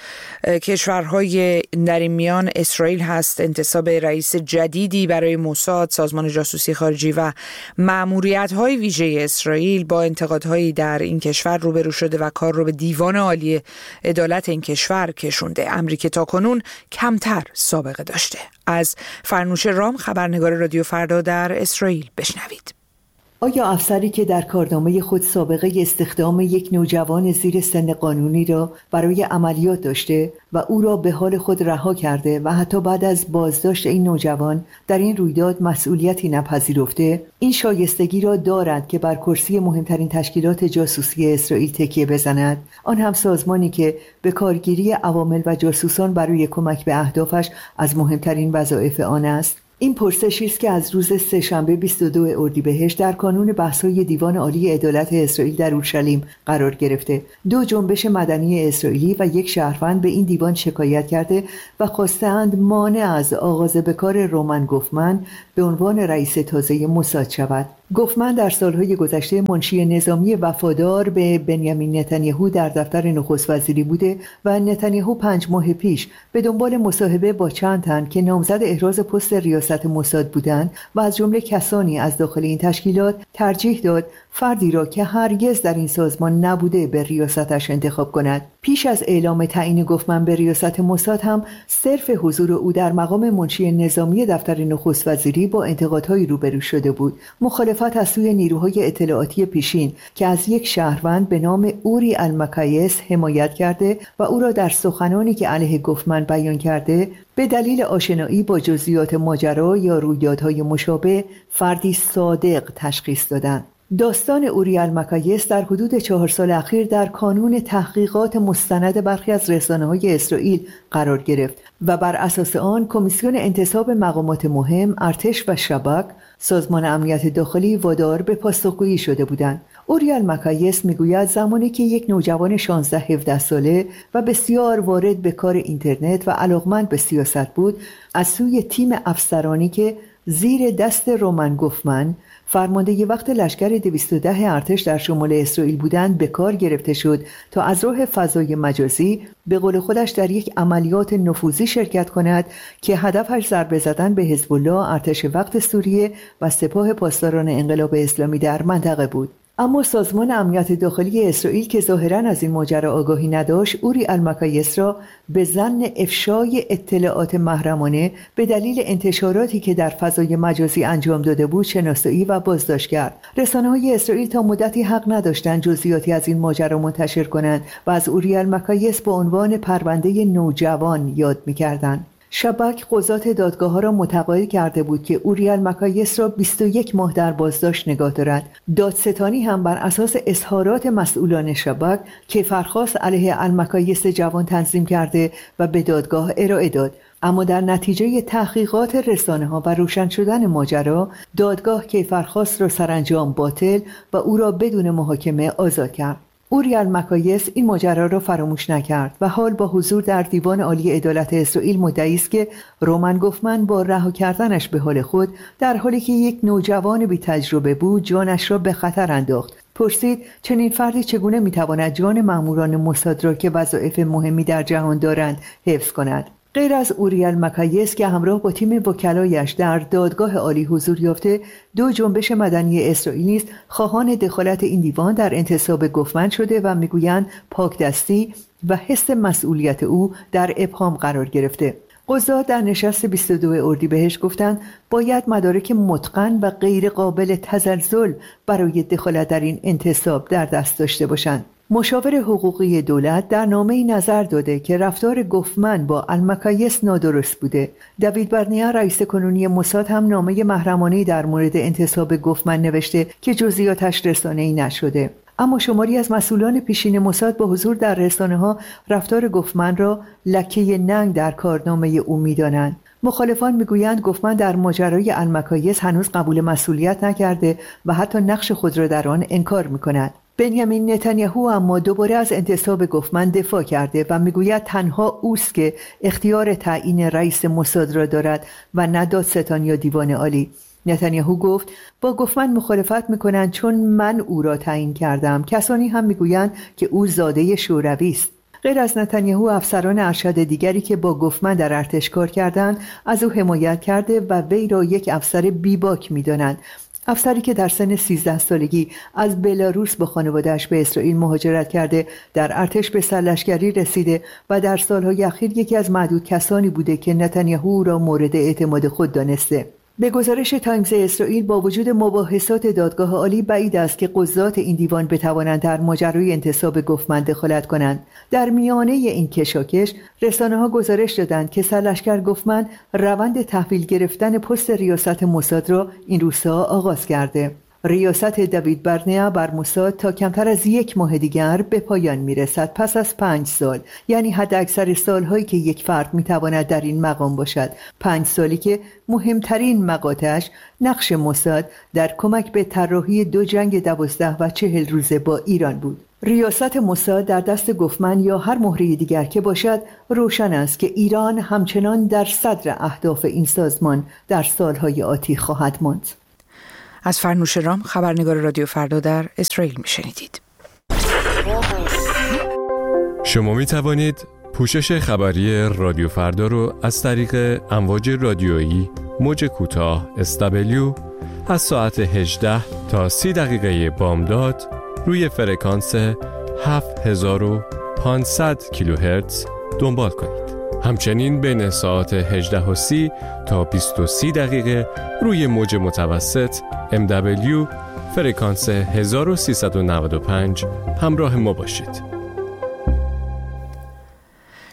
کشورهای در این میان اسرائیل هست. انتصاب رئیس جدیدی برای موساد، سازمان جاسوسی خارجی و مأموریت‌های ویژه اسرائیل با انتقادهایی در این کشور روبرو شده و کار رو به دیوان عالی عدالت این کشور کشونده. امریکا تاکنون کمتر سابقه داشته. از فرنوش رام، خبرنگار رادیو فردا در اسرائیل، بشنوید. آیا افسری که در کارنامه خود سابقه استخدام یک نوجوان زیر سن قانونی را برای عملیات داشته و او را به حال خود رها کرده و حتی بعد از بازداشت این نوجوان در این رویداد مسئولیتی نپذیرفته، این شایستگی را دارد که بر کرسی مهمترین تشکیلات جاسوسی اسرائیل تکیه بزند، آن هم سازمانی که به کارگیری عوامل و جاسوسان برای کمک به اهدافش از مهمترین وظایف آن است؟ این پرسشی است که از روز سه‌شنبه بیست و دو اردیبهشت در کانون بحث‌های دیوان عالی عدالت اسرائیل در اورشلیم قرار گرفته. دو جنبش مدنی اسرائیلی و یک شهروند به این دیوان شکایت کرده و خواستند مانع از آغاز به کار رومن گوفمن به عنوان رئیس تازه موساد شود. گوفمن در سالهای گذشته منشی نظامی وفادار به بنیامین نتانیاهو در دفتر نخست وزیری بوده و نتانیاهو پنج ماه پیش به دنبال مصاحبه با چند تن که نامزد احراز پست ریاست موساد بودند و از جمله کسانی از داخل این تشکیلات ترجیح داد فردی را که هرگز در این سازمان نبوده به ریاستش انتخاب کند. پیش از اعلام تعیین گوفمن به ریاست موساد هم صرف حضور او در مقام منشی نظامی دفتر نخست وزیری با انتقادهایی روبرو شده بود. مخالفت از سوی نیروهای اطلاعاتی پیشین که از یک شهروند به نام اوری المکایس حمایت کرده و او را در سخنانی که علیه گوفمن بیان کرده به دلیل آشنایی با جزئیات ماجرا یا رویدادهای مشابه فردی صادق تشخیص دادند. داستان اوری المکایس در حدود چهار سال اخیر در کانون تحقیقات مستند برخی از رسانه‌های اسرائیل قرار گرفت و بر اساس آن کمیسیون انتصاب مقامات مهم، ارتش و شباک، سازمان امنیت داخلی وادار به پاسخگویی شده بودند. اوریال مکایس میگوید زمانی که یک نوجوان شانزده هفده ساله و بسیار وارد به کار اینترنت و علاقمند به سیاست بود، از سوی تیم افسرانی که زیر دست رومن گوفمن فرمانده وقت لشکر دویست و ده ارتش در شمال اسرائیل بودند به کار گرفته شد تا از راه فضای مجازی به قول خودش در یک عملیات نفوذی شرکت کند که هدفش ضربه زدن به حزب الله، ارتش وقت سوریه و سپاه پاسداران انقلاب اسلامی در منطقه بود. اما سازمان امنیت داخلی اسرائیل که ظاهراً از این ماجرا آگاهی نداشت، اوری المکایس را به ظن افشای اطلاعات محرمانه به دلیل انتشاراتی که در فضای مجازی انجام داده بود شناسایی و بازداشت کرد. رسانه‌های اسرائیل تا مدتی حق نداشتند جزئیاتی از این ماجرا منتشر کنند و از اوری المکایس به عنوان پرونده نوجوان یاد می‌کردند. شباک قضات دادگاه‌ها را متقاعد کرده بود که اوری المکایس را بیست و یک ماه در بازداشت نگاه دارد. دادستانی هم بر اساس اظهارات مسئولان شباک کیفرخواست علیه المکایس جوان تنظیم کرده و به دادگاه ارائه داد. اما در نتیجه تحقیقات رسانه‌ها و روشن شدن ماجرا، دادگاه کیفرخواست را سرانجام باطل و او را بدون محاکمه آزاد کرد. اوری المکایس این ماجرا را فراموش نکرد و حال با حضور در دیوان عالی عدالت اسرائیل مدعی است که رومن گوفمن با رها کردنش به حال خود در حالی که یک نوجوان بی تجربه بود جانش را به خطر انداخت. پرسید چنین فردی چگونه میتواند جان ماموران موساد را که وظایف مهمی در جهان دارند حفظ کند؟ غیر از اوری المکایس که همراه با تیم وکلایش در دادگاه عالی حضور یافته، دو جنبش مدنی اسرائیلی نیز خواهان دخالت این دیوان در انتصاب گوفمن شده و میگویند پاکدستی و حس مسئولیت او در ابهام قرار گرفته. قضات در نشست بیست و دو اردیبهشت گفتند باید مدارک متقن و غیر قابل تزلزل برای دخالت در این انتصاب در دست داشته باشند. مشاور حقوقی دولت در نامه‌ای نظر داده که رفتار گوفمن با المکایس نادرست بوده. دیوید برنیا رئیس کنونی موساد هم نامه محرمانه‌ای در مورد انتصاب گوفمن نوشته که جزئیاتش رسانه‌ای نشده. اما شماری از مسئولان پیشین موساد با حضور در رسانه‌ها رفتار گوفمن را لکه ننگ در کارنامه او می‌دانند. مخالفان میگویند گوفمن در ماجرای المکایس هنوز قبول مسئولیت نکرده و حتی نقش خود را در آن انکار می‌کند. بنیامین نتانیاهو اما دوباره از انتصاب گوفمن دفاع کرده و میگوید تنها اوست که اختیار تعیین رئیس موساد را دارد و نه دادستان یا دیوان عالی. نتانیاهو گفت با گوفمن مخالفت میکنند چون من او را تعیین کردم. کسانی هم میگویند که او زاده شوروی است. غیر از نتانیاهو، افسران ارشد دیگری که با گوفمن در ارتش کار کردند از او حمایت کرده و وی را یک افسر بیباک میدانند. افسری که در سن سیزده سالگی از بلاروس با خانواده‌اش به اسرائیل مهاجرت کرده، در ارتش به سرلشکری رسیده و در سالهای اخیر یکی از معدود کسانی بوده که نتانیاهو را مورد اعتماد خود دانسته. به گزارش تایمز اسرائیل با وجود مباحثات دادگاه عالی بعید است که قضات این دیوان بتوانند در ماجرای انتصاب گوفمن دخالت کنند. در میانه این کشاکش رسانه‌ها گزارش دادند که سرلشکر گوفمن روند تحویل گرفتن پست ریاست موساد را این روزها آغاز کرده. ریاست دیوید برنیا بر موساد تا کمتر از یک ماه دیگر به پایان میرسد پس از پنج سال، یعنی حد اکثر سالهایی که یک فرد میتواند در این مقام باشد. پنج سالی که مهمترین مقاطعش نقش موساد در کمک به طراحی دو جنگ دوازده و چهل روزه با ایران بود. ریاست موساد در دست گوفمن یا هر مهره دیگر که باشد، روشن است که ایران همچنان در صدر اهداف این سازمان در سالهای آتی خواهد ماند. از فرنوش رام، خبرنگار رادیو فردا در اسرائیل میشنیدید. شما می توانید پوشش خبری رادیو فردا رو از طریق امواج رادیویی موج کوتاه اس دبلیو از ساعت هجده تا سی دقیقه بامداد روی فرکانس هفت هزار و پانصد کیلوهرتز دنبال کنید. همچنین بین ساعت هجده و سی تا بیست و سه دقیقه روی موج متوسط ام دبلیو فرکانس هزار و سیصد و نود و پنج همراه ما باشید.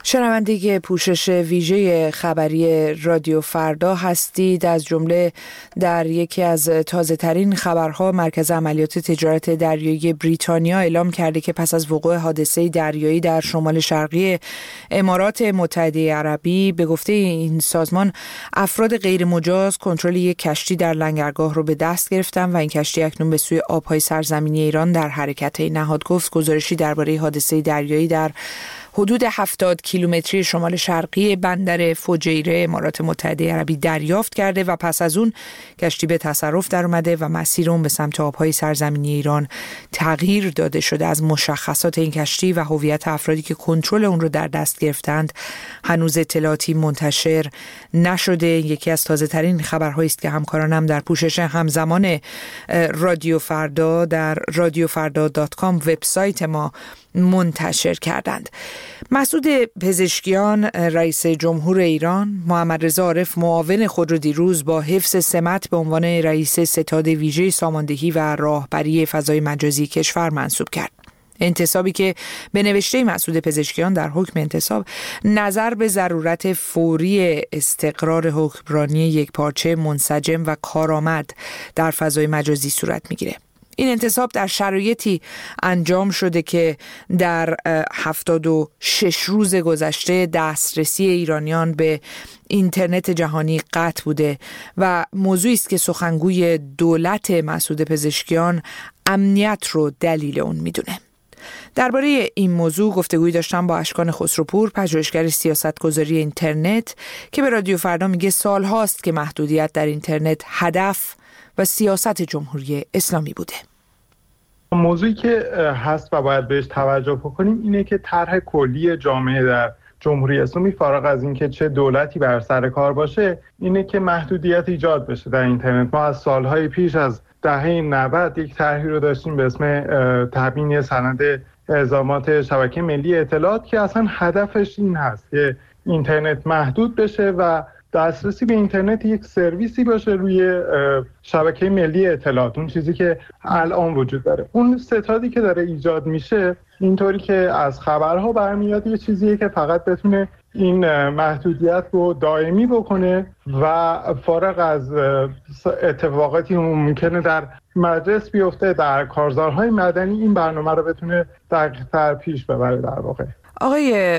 شنونده پوشش ویژه خبری رادیو فردا هستید. از جمله در یکی از تازه ترین خبرها، مرکز عملیات تجارت دریایی بریتانیا اعلام کرده که پس از وقوع حادثه دریایی در شمال شرقی امارات متحده عربی، به گفته این سازمان افراد غیر مجاز کنترل یک کشتی در لنگرگاه رو به دست گرفتن و این کشتی اکنون به سوی آبهای سرزمینی ایران در حرکت. نهاد گفت گزارشی درباره حادثه دریایی در حدود هفتاد کیلومتری شمال شرقی بندر فجیره امارات متحده عربی دریافت کرده و پس از اون کشتی به تصرف در اومده و مسیر اون به سمت آبهای سرزمینی ایران تغییر داده شده. از مشخصات این کشتی و هویت افرادی که کنترل اون رو در دست گرفتند هنوز اطلاعاتی منتشر نشده. یکی از تازه ترین خبرهایی است که همکارانم در پوشش همزمان رادیو فردا در رادیو فردا دات کام وبسایت ما منتشر کردند. مسعود پزشکیان رئیس جمهور ایران محمد رضا عارف معاون خود را دیروز با حفظ سمت به عنوان رئیس ستاد ویژه ساماندهی و راهبری فضای مجازی کشور منصوب کرد. انتصابی که به نوشته مسعود پزشکیان در حکم انتصاب نظر به ضرورت فوری استقرار حکمرانی یکپارچه، منسجم و کارآمد در فضای مجازی صورت میگیره. این انتصاب در شرایطی انجام شده که در هفتاد و شش روز گذشته دسترسی ایرانیان به اینترنت جهانی قطع بوده و موضوعی است که سخنگوی دولت مسعود پزشکیان امنیت رو دلیل اون میدونه. درباره این موضوع گفتگویی داشتم با اشکان خسروپور، پژوهشگر سیاستگذاری اینترنت، که به رادیو فردا میگه سال هاست که محدودیت در اینترنت هدف و سیاست جمهوری اسلامی بوده. موضوعی که هست و باید بهش توجه بکنیم اینه که طرح کلی جامعه در جمهوری اسلامی، فارغ از اینکه چه دولتی بر سر کار باشه، اینه که محدودیت ایجاد بشه در اینترنت. ما از سالهای پیش از دهه نود یک طرحی رو داشتیم به اسم تبیین سند الزامات شبکه ملی اطلاعات که اصلا هدفش این هست که اینترنت محدود بشه و دسترسی به اینترنت یک سرویسی باشه روی شبکه ملی اطلاعات، اون چیزی که الان وجود داره. اون ستادی که داره ایجاد میشه اینطوری که از خبرها برمیاد یه چیزیه که فقط بتونه این محدودیت رو دائمی بکنه و فارغ از اتفاقاتی ممکنه در مجلس بیفته، در کارزارهای مدنی این برنامه رو بتونه دقیق‌تر پیش ببره. در واقع آقای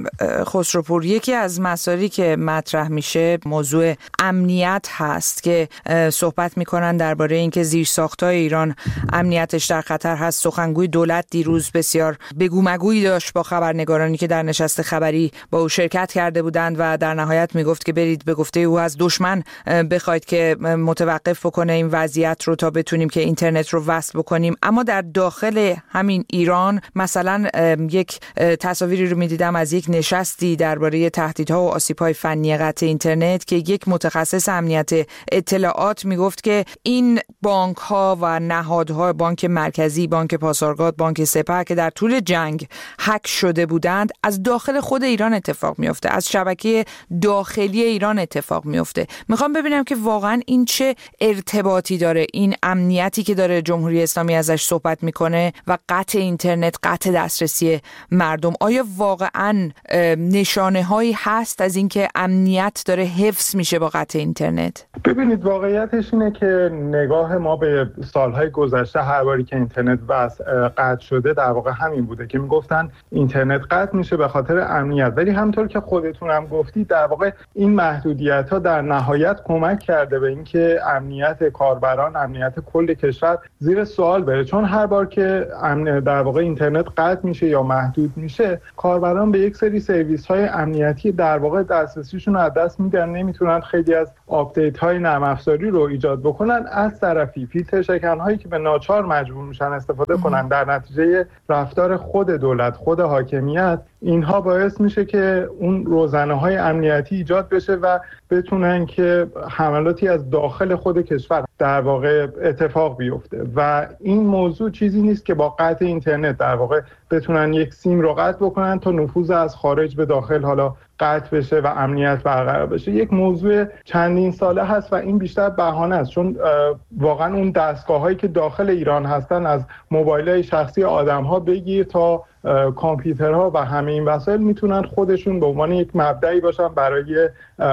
خسروپور، یکی از مسائلی که مطرح میشه موضوع امنیت هست که صحبت میکنن درباره اینکه زیرساخت‌های ایران امنیتش در خطر هست. سخنگوی دولت دیروز بسیار بگو مگویی داشت با خبرنگارانی که در نشست خبری با او شرکت کرده بودند و در نهایت میگفت که برید به گفته او از دشمن بخواید که متوقف بکنه این وضعیت رو تا بتونیم که اینترنت رو وصل بکنیم. اما در داخل همین ایران مثلا یک تصاویری رو می‌دیدم از یک نشستی درباره تهدیدها و آسیب‌های فنی قطع اینترنت که یک متخصص امنیت اطلاعات میگفت که این بانک‌ها و نهادها، بانک مرکزی، بانک پاسارگاد، بانک سپه که در طول جنگ هک شده بودند، از داخل خود ایران اتفاق میفته، از شبکه داخلی ایران اتفاق میفته. میخوام ببینم که واقعا این چه ارتباطی داره، این امنیتی که داره جمهوری اسلامی ازش صحبت میکنه و قطع اینترنت، قطع دسترسی مردم، آیا واقعا نشانه هایی هست از اینکه امنیت داره حفظ میشه با قطع اینترنت؟ ببینید، واقعیتش اینه که نگاه ما به سالهای گذشته هر باری که اینترنت بس قطع شده در واقع همین بوده که میگفتن اینترنت قطع میشه به خاطر امنیت، ولی همونطور که خودتون هم گفتید در واقع این محدودیت ها در نهایت کمک کرده به اینکه امنیت کاربران، امنیت کل کشور زیر سوال بره، چون هر بار که در واقع اینترنت قطع میشه یا محدود میشه، کاربران به یک سری سرویس های امنیتی در واقع دسترسیشون رو از دست میدن، نمیتونن خیلی از آپدیت های نرم افزاری رو ایجاد بکنن. از طرفی فیلتر شکن هایی که به ناچار مجبور میشن استفاده کنن در نتیجه رفتار خود دولت، خود حاکمیت، اینها باعث میشه که اون روزنه های امنیتی ایجاد بشه و بتونن که حملاتی از داخل خود کشور در واقع اتفاق بیفته. و این موضوع چیزی نیست که با قطع اینترنت در واقع بتونن یک سیم رو قطع بکنن تا نفوذ از خارج به داخل حالا قطع بشه و امنیت برقرار بشه. یک موضوع چندین ساله هست و این بیشتر بهانه است، چون واقعا اون دستگاه‌هایی که داخل ایران هستن، از موبایل‌های شخصی آدم‌ها بگیر تا کامپیوترها و همه این وسایل میتونن خودشون به عنوان یک مبدأی باشن برای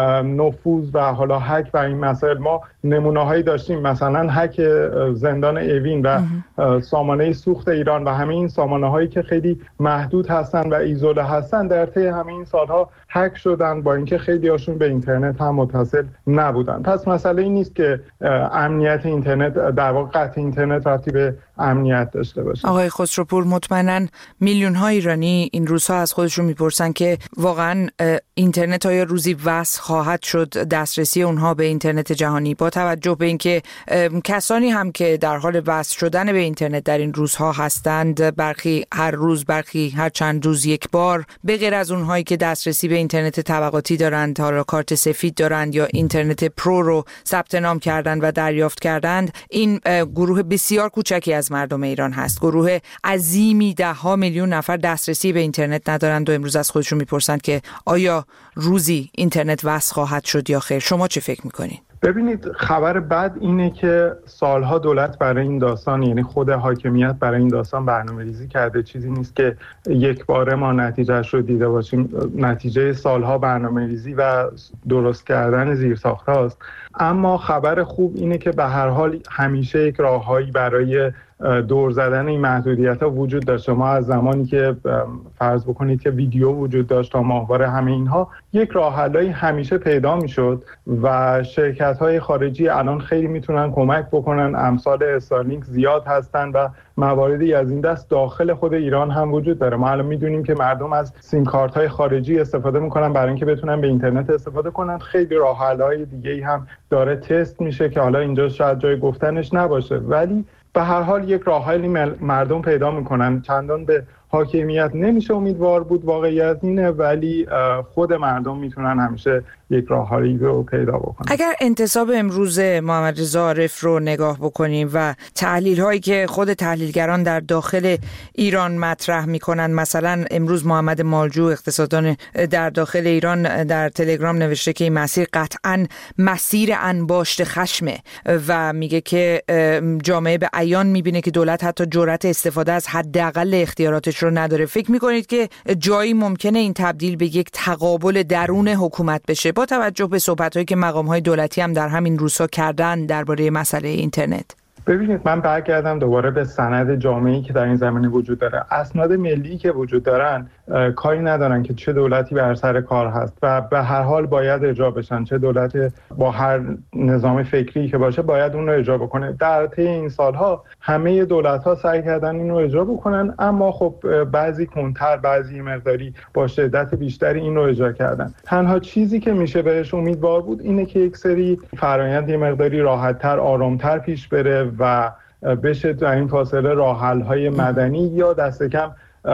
نفوذ و حالا هک و این مسائل. ما نمونه‌هایی داشتیم، مثلا هک زندان اوین و سامانه سوخت ایران و همه این سامانه‌هایی که خیلی محدود هستن و ایزوله هستن در طی همه این سالها هک شدن، با اینکه خیلی هاشون به اینترنت هم متصل نبودن. پس مسئله این نیست که امنیت اینترنت در واقع قطع اینترنت ربطی به امنیت داشته باشه. آقای خسروپور، مطمئناً میلیون ها ایرانی این روزها از خودشون میپرسن که واقعاً اینترنت های روزی وصل خواهد شد، دسترسی اونها به اینترنت جهانی، با توجه به اینکه کسانی هم که در حال وصل شدن به اینترنت در این روزها هستند، برخی هر روز، برخی هر چند روز یک بار، به غیر از اونهایی که دسترسی به اینترنت طبقاتی دارند، حالا کارت سفید دارند یا اینترنت پرو رو ثبت نام کردند و دریافت کردند، این گروه بسیار کوچکی از مردم ایران هست. گروه عظیمی، ده ها میلیون نفر دسترسی به اینترنت ندارند و امروز از خودشون میپرسند که آیا روزی اینترنت وصل خواهد شد یا خیر. شما چه فکر میکنید؟ ببینید، خبر بد اینه که سالها دولت برای این داستان، یعنی خود حاکمیت برای این داستان برنامه‌ریزی کرده. چیزی نیست که یک باره ما نتیجهش رو دیده باشیم. نتیجه سالها برنامه‌ریزی و درست کردن زیرساخت‌هاست. اما خبر خوب اینه که به هر حال همیشه یک راههایی برای دور زدن این محدودیت‌ها وجود داشته. ما از زمانی که فرض بکنید که ویدیو وجود داشت تا ماهواره، همه اینها یک راه حلی همیشه پیدا میشد و شرکت‌های خارجی الان خیلی میتونن کمک بکنن. امثال استارلینک زیاد هستن و مواردی از این دست داخل خود ایران هم وجود داره. ما الان میدونیم که مردم از سیم کارت‌های خارجی استفاده میکنن برای اینکه بتونن به اینترنت استفاده کنن. خیلی راه حل‌های دیگه‌ای هم داره تست میشه که حالا اینجا شاید جای گفتنش نباشه، ولی به هر حال یک راه حلی مردم پیدا میکنن. چندان به حاکمیت نمیشه امیدوار بود، واقعیت اینه، ولی خود مردم میتونن همیشه یک راه حلی رو پیدا بکنن. اگر انتصاب امروز محمد رضا عارف رو نگاه بکنیم و تحلیل هایی که خود تحلیلگران در داخل ایران مطرح میکنن، مثلا امروز محمد مالجو، اقتصاددان در داخل ایران، در تلگرام نوشته که این مسیر قطعاً مسیر انباشت خشمه و میگه که جامعه به عیان میبینه که دولت حتی جرأت استفاده از حداقل اختیاراتش رو نداره. فکر میکنید که جایی ممکنه این تبدیل به یک تقابل درون حکومت بشه، با توجه به صحبت‌هایی که مقام‌های دولتی هم در همین روزها کردن درباره مسئله اینترنت؟ ببینید، من برگردم دوباره به سند جامعه‌ای که در این زمینه وجود داره. اسناد ملی که وجود دارن کاری ندارن که چه دولتی بر سر کار هست و به هر حال باید اجرا بشن. چه دولت با هر نظام فکری که باشه باید اون رو اجرا بکنه. در طی این سالها همه دولت‌ها سعی کردن این رو اجرا بکنن، اما خب بعضی کنتر، بعضی مقداری با شدت بیشتری این رو اجرا کردن. تنها چیزی که میشه بهش امیدوار بود اینه که یک سری فرآیند یه مقداری راحت‌تر، آرام‌تر پیش بره و بشه در این فاصله راه حل‌های مدنی یا دست کم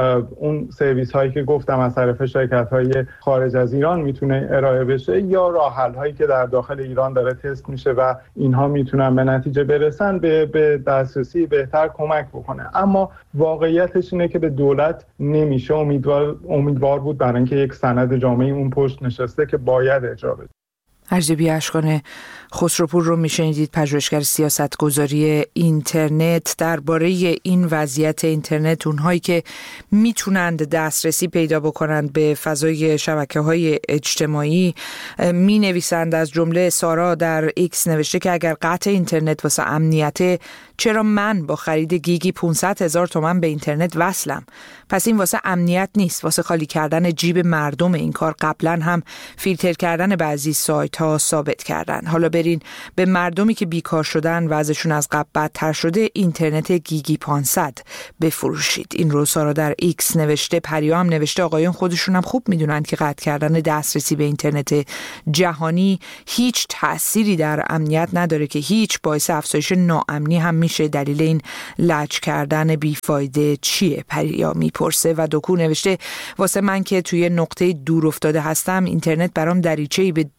اون سرویس هایی که گفتم از طرف شرکت های خارج از ایران میتونه ارائه بشه، یا راه حل هایی که در داخل ایران داره تست میشه و اینها میتونن به نتیجه برسن، به به دسترسی بهتر کمک بکنه. اما واقعیتش اینه که به دولت نمیشه امیدوار امیدوار بود، برای اینکه یک سند جامعه اون پشت نشسته که باید اجرا بشه. ارجبی اشکان خسروپور رو میشنیدید، پژوهشگر سیاستگذاری اینترنت، درباره این وضعیت اینترنت، اونهایی که میتونند دسترسی پیدا بکنند به فضای شبکه‌های اجتماعی می نویسند. از جمله سارا در ایکس نوشته که اگر قطع اینترنت واسه امنیت، چرا من با خرید گیگی پانصد هزار تومان به اینترنت وصلم؟ پس این واسه امنیت نیست، واسه خالی کردن جیب مردم. این کار قبلا هم فیلتر کردن بعضی سایت ها ثابت کردن. حالا برین به مردمی که بیکار شدن، وضعشون از قبل بدتر شده، اینترنت گیگی پانصد بفروشید. این رو سارا در ایکس نوشته. پریا هم نوشته آقایون خودشون هم خوب میدونن که قطع کردن دسترسی به اینترنت جهانی هیچ تأثیری در امنیت نداره، که هیچ باعث افزایش ناامنی هم میشه. دلیل این لج کردن بیفایده چیه؟ پریا میپرسه. و دکو نوشته واسه من که توی نقطه دور افتاده هستم، اینترنت برام دریچه‌ای به دنیای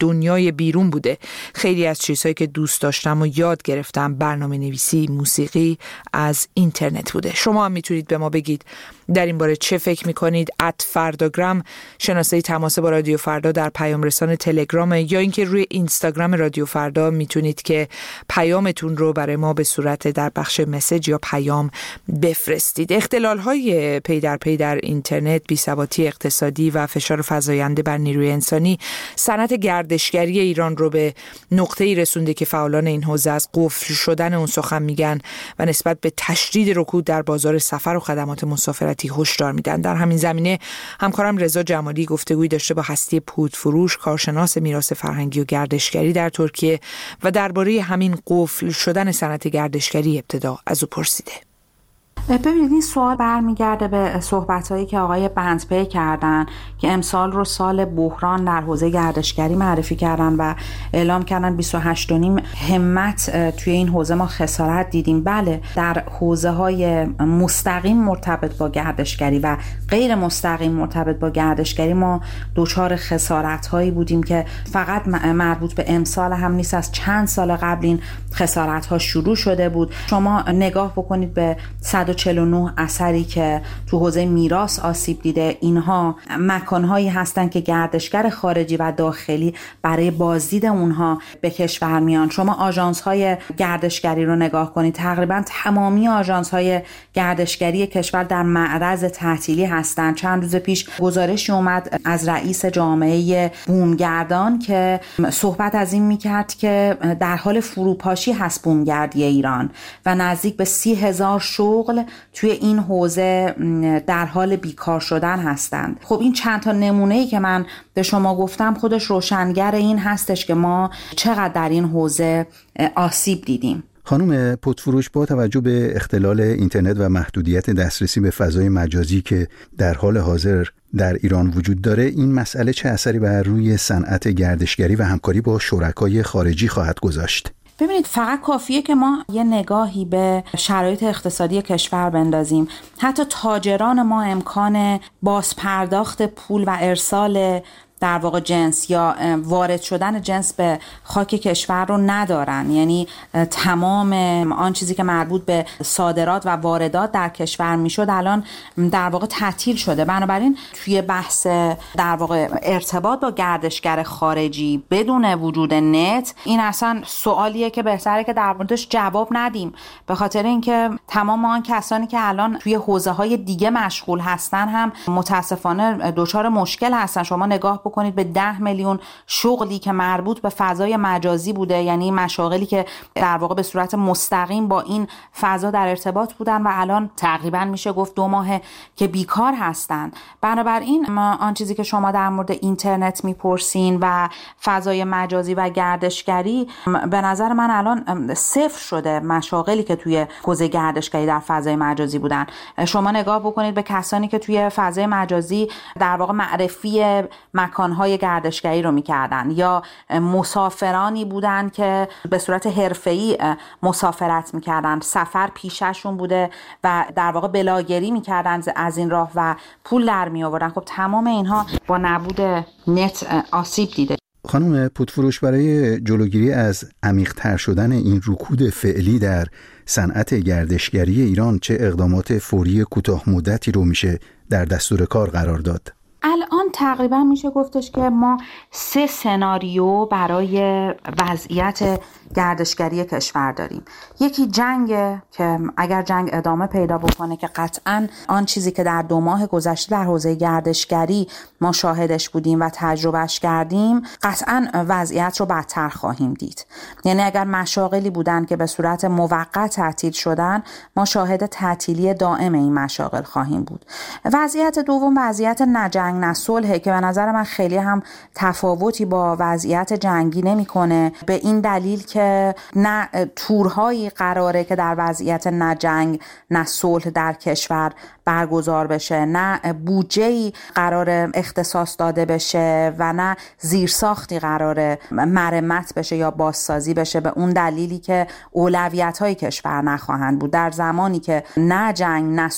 کشوری بیرون بوده. خیلی از چیزهایی که دوست داشتم و یاد گرفتم، برنامه نویسی، موسیقی، از اینترنت بوده. شما هم میتونید به ما بگید در این باره چه فکر میکنید. ات فرداگرام شناسه تماس با رادیو فردا در پیام رسان تلگرام، یا اینکه روی اینستاگرام رادیو فردا میتونید که پیامتون رو برای ما به صورت در بخش مسیج یا پیام بفرستید. اختلال های پی در پی در اینترنت، بی‌ثباتی اقتصادی و فشار فزاینده بر نیروی انسانی صنعت گردشگری ایران رو به نقطه‌ای رسونده که فعالان این حوزه از قفل شدن اون سخن میگن و نسبت به تشدید رکود در بازار سفر و خدمات مسافرتی هشدار میدن. در همین زمینه همکارم رضا جمالی گفتگویی داشته با هستی پودفروش، کارشناس میراث فرهنگی و گردشگری در ترکیه و درباره همین قفل شدن صنعت گردشگری ابتدا از او پرسیده. ببینید این سوال برمیگرده به صحبت‌هایی که آقای بندپی کردن که امسال رو سال بحران در حوزه گردشگری معرفی کردن و اعلام کردن بیست و هشت و نیم همت توی این حوزه ما خسارت دیدیم. بله، در حوزه‌های مستقیم مرتبط با گردشگری و غیر مستقیم مرتبط با گردشگری ما دچار خسارت‌هایی بودیم که فقط مربوط به امسال هم نیست، از چند سال قبل این خسارت‌ها شروع شده بود. شما نگاه بکنید به صد و چهل و نه اثری که تو حوزه میراث آسیب دیده. اینها مکانهایی هستن که گردشگر خارجی و داخلی برای بازدید اونها به کشور میان. شما آژانس‌های گردشگری رو نگاه کنید، تقریبا تمامی آژانس‌های گردشگری کشور در معرض تعطیلی هستن. چند روز پیش گزارشی اومد از رئیس جامعه بومگردان که صحبت از این میکرد که در حال فروپاشی هست بومگردی ایران و نزدیک به سی هزار شغل توی این حوزه در حال بیکار شدن هستند. خب این چند تا نمونه‌ای که من به شما گفتم خودش روشنگر این هستش که ما چقدر در این حوزه آسیب دیدیم. خانم پودفروش، با توجه به اختلال اینترنت و محدودیت دسترسی به فضای مجازی که در حال حاضر در ایران وجود داره، این مسئله چه اثری بر روی صنعت گردشگری و همکاری با شرکای خارجی خواهد گذاشت؟ ببینید، فقط کافیه که ما یه نگاهی به شرایط اقتصادی کشور بندازیم. حتی تاجران ما امکان بازپرداخت پول و ارسال در واقع جنس یا وارد شدن جنس به خاک کشور رو ندارن. یعنی تمام آن چیزی که مربوط به صادرات و واردات در کشور میشد الان در واقع تعطیل شده. بنابراین توی بحث در واقع ارتباط با گردشگر خارجی بدون وجود نت، این اصلا سوالیه که بهتره که در موردش جواب ندیم، به خاطر اینکه تمام آن کسانی که الان توی حوزه‌های دیگه مشغول هستن هم متاسفانه دچار مشکل هستن. شما نگاه کنید به ده میلیون شغلی که مربوط به فضای مجازی بوده، یعنی مشاغلی که در واقع به صورت مستقیم با این فضا در ارتباط بودن و الان تقریبا میشه گفت دو ماهه که بیکار هستن. بنابراین آن چیزی که شما در مورد اینترنت میپرسین و فضای مجازی و گردشگری، به نظر من الان صفر شده مشاغلی که توی حوزه گردشگری در فضای مجازی بودن. شما نگاه بکنید به کسانی که توی فضای مجازی در واقع معرفی مکان های گردشگری رو میکردن یا مسافرانی بودن که به صورت حرفه‌ای مسافرت میکردن، سفر پیششون بوده و در واقع بلاگری میکردن از این راه و پول در میآوردن. خب تمام اینها با نبود نت آسیب دیده. خانم پودفروش، برای جلوگیری از عمیق‌تر شدن این رکود فعلی در صنعت گردشگری ایران چه اقدامات فوری کوتاه مدتی رو میشه در دستور کار قرار داد؟ الان تقریبا میشه گفتش که ما سه سناریو برای وضعیت گردشگری کشور داریم. یکی جنگ که اگر جنگ ادامه پیدا بکنه که قطعاً آن چیزی که در دو ماه گذشته در حوزه گردشگری ما شاهدش بودیم و تجربهش کردیم، قطعاً وضعیت رو بدتر خواهیم دید. یعنی اگر مشاغلی بودن که به صورت موقت تعطیل شدن، ما شاهد تعطیلی دائم این مشاغل خواهیم بود. وضعیت دوم وضعیت نه جنگ نه صلح که به نظر من خیلی هم تفاوتی با وضعیت جنگی نمی‌کنه، به این دلیل که نه تورهایی قراره که در وضعیت نه جنگ نه صلح در کشور برگزار بشه، نه بودجه‌ای قراره اختصاص داده بشه و نه زیرساختی قراره مرمت بشه یا بازسازی بشه، به اون دلیلی که اولویت‌های کشور نخواهند بود. در زمانی که نه جنگ نه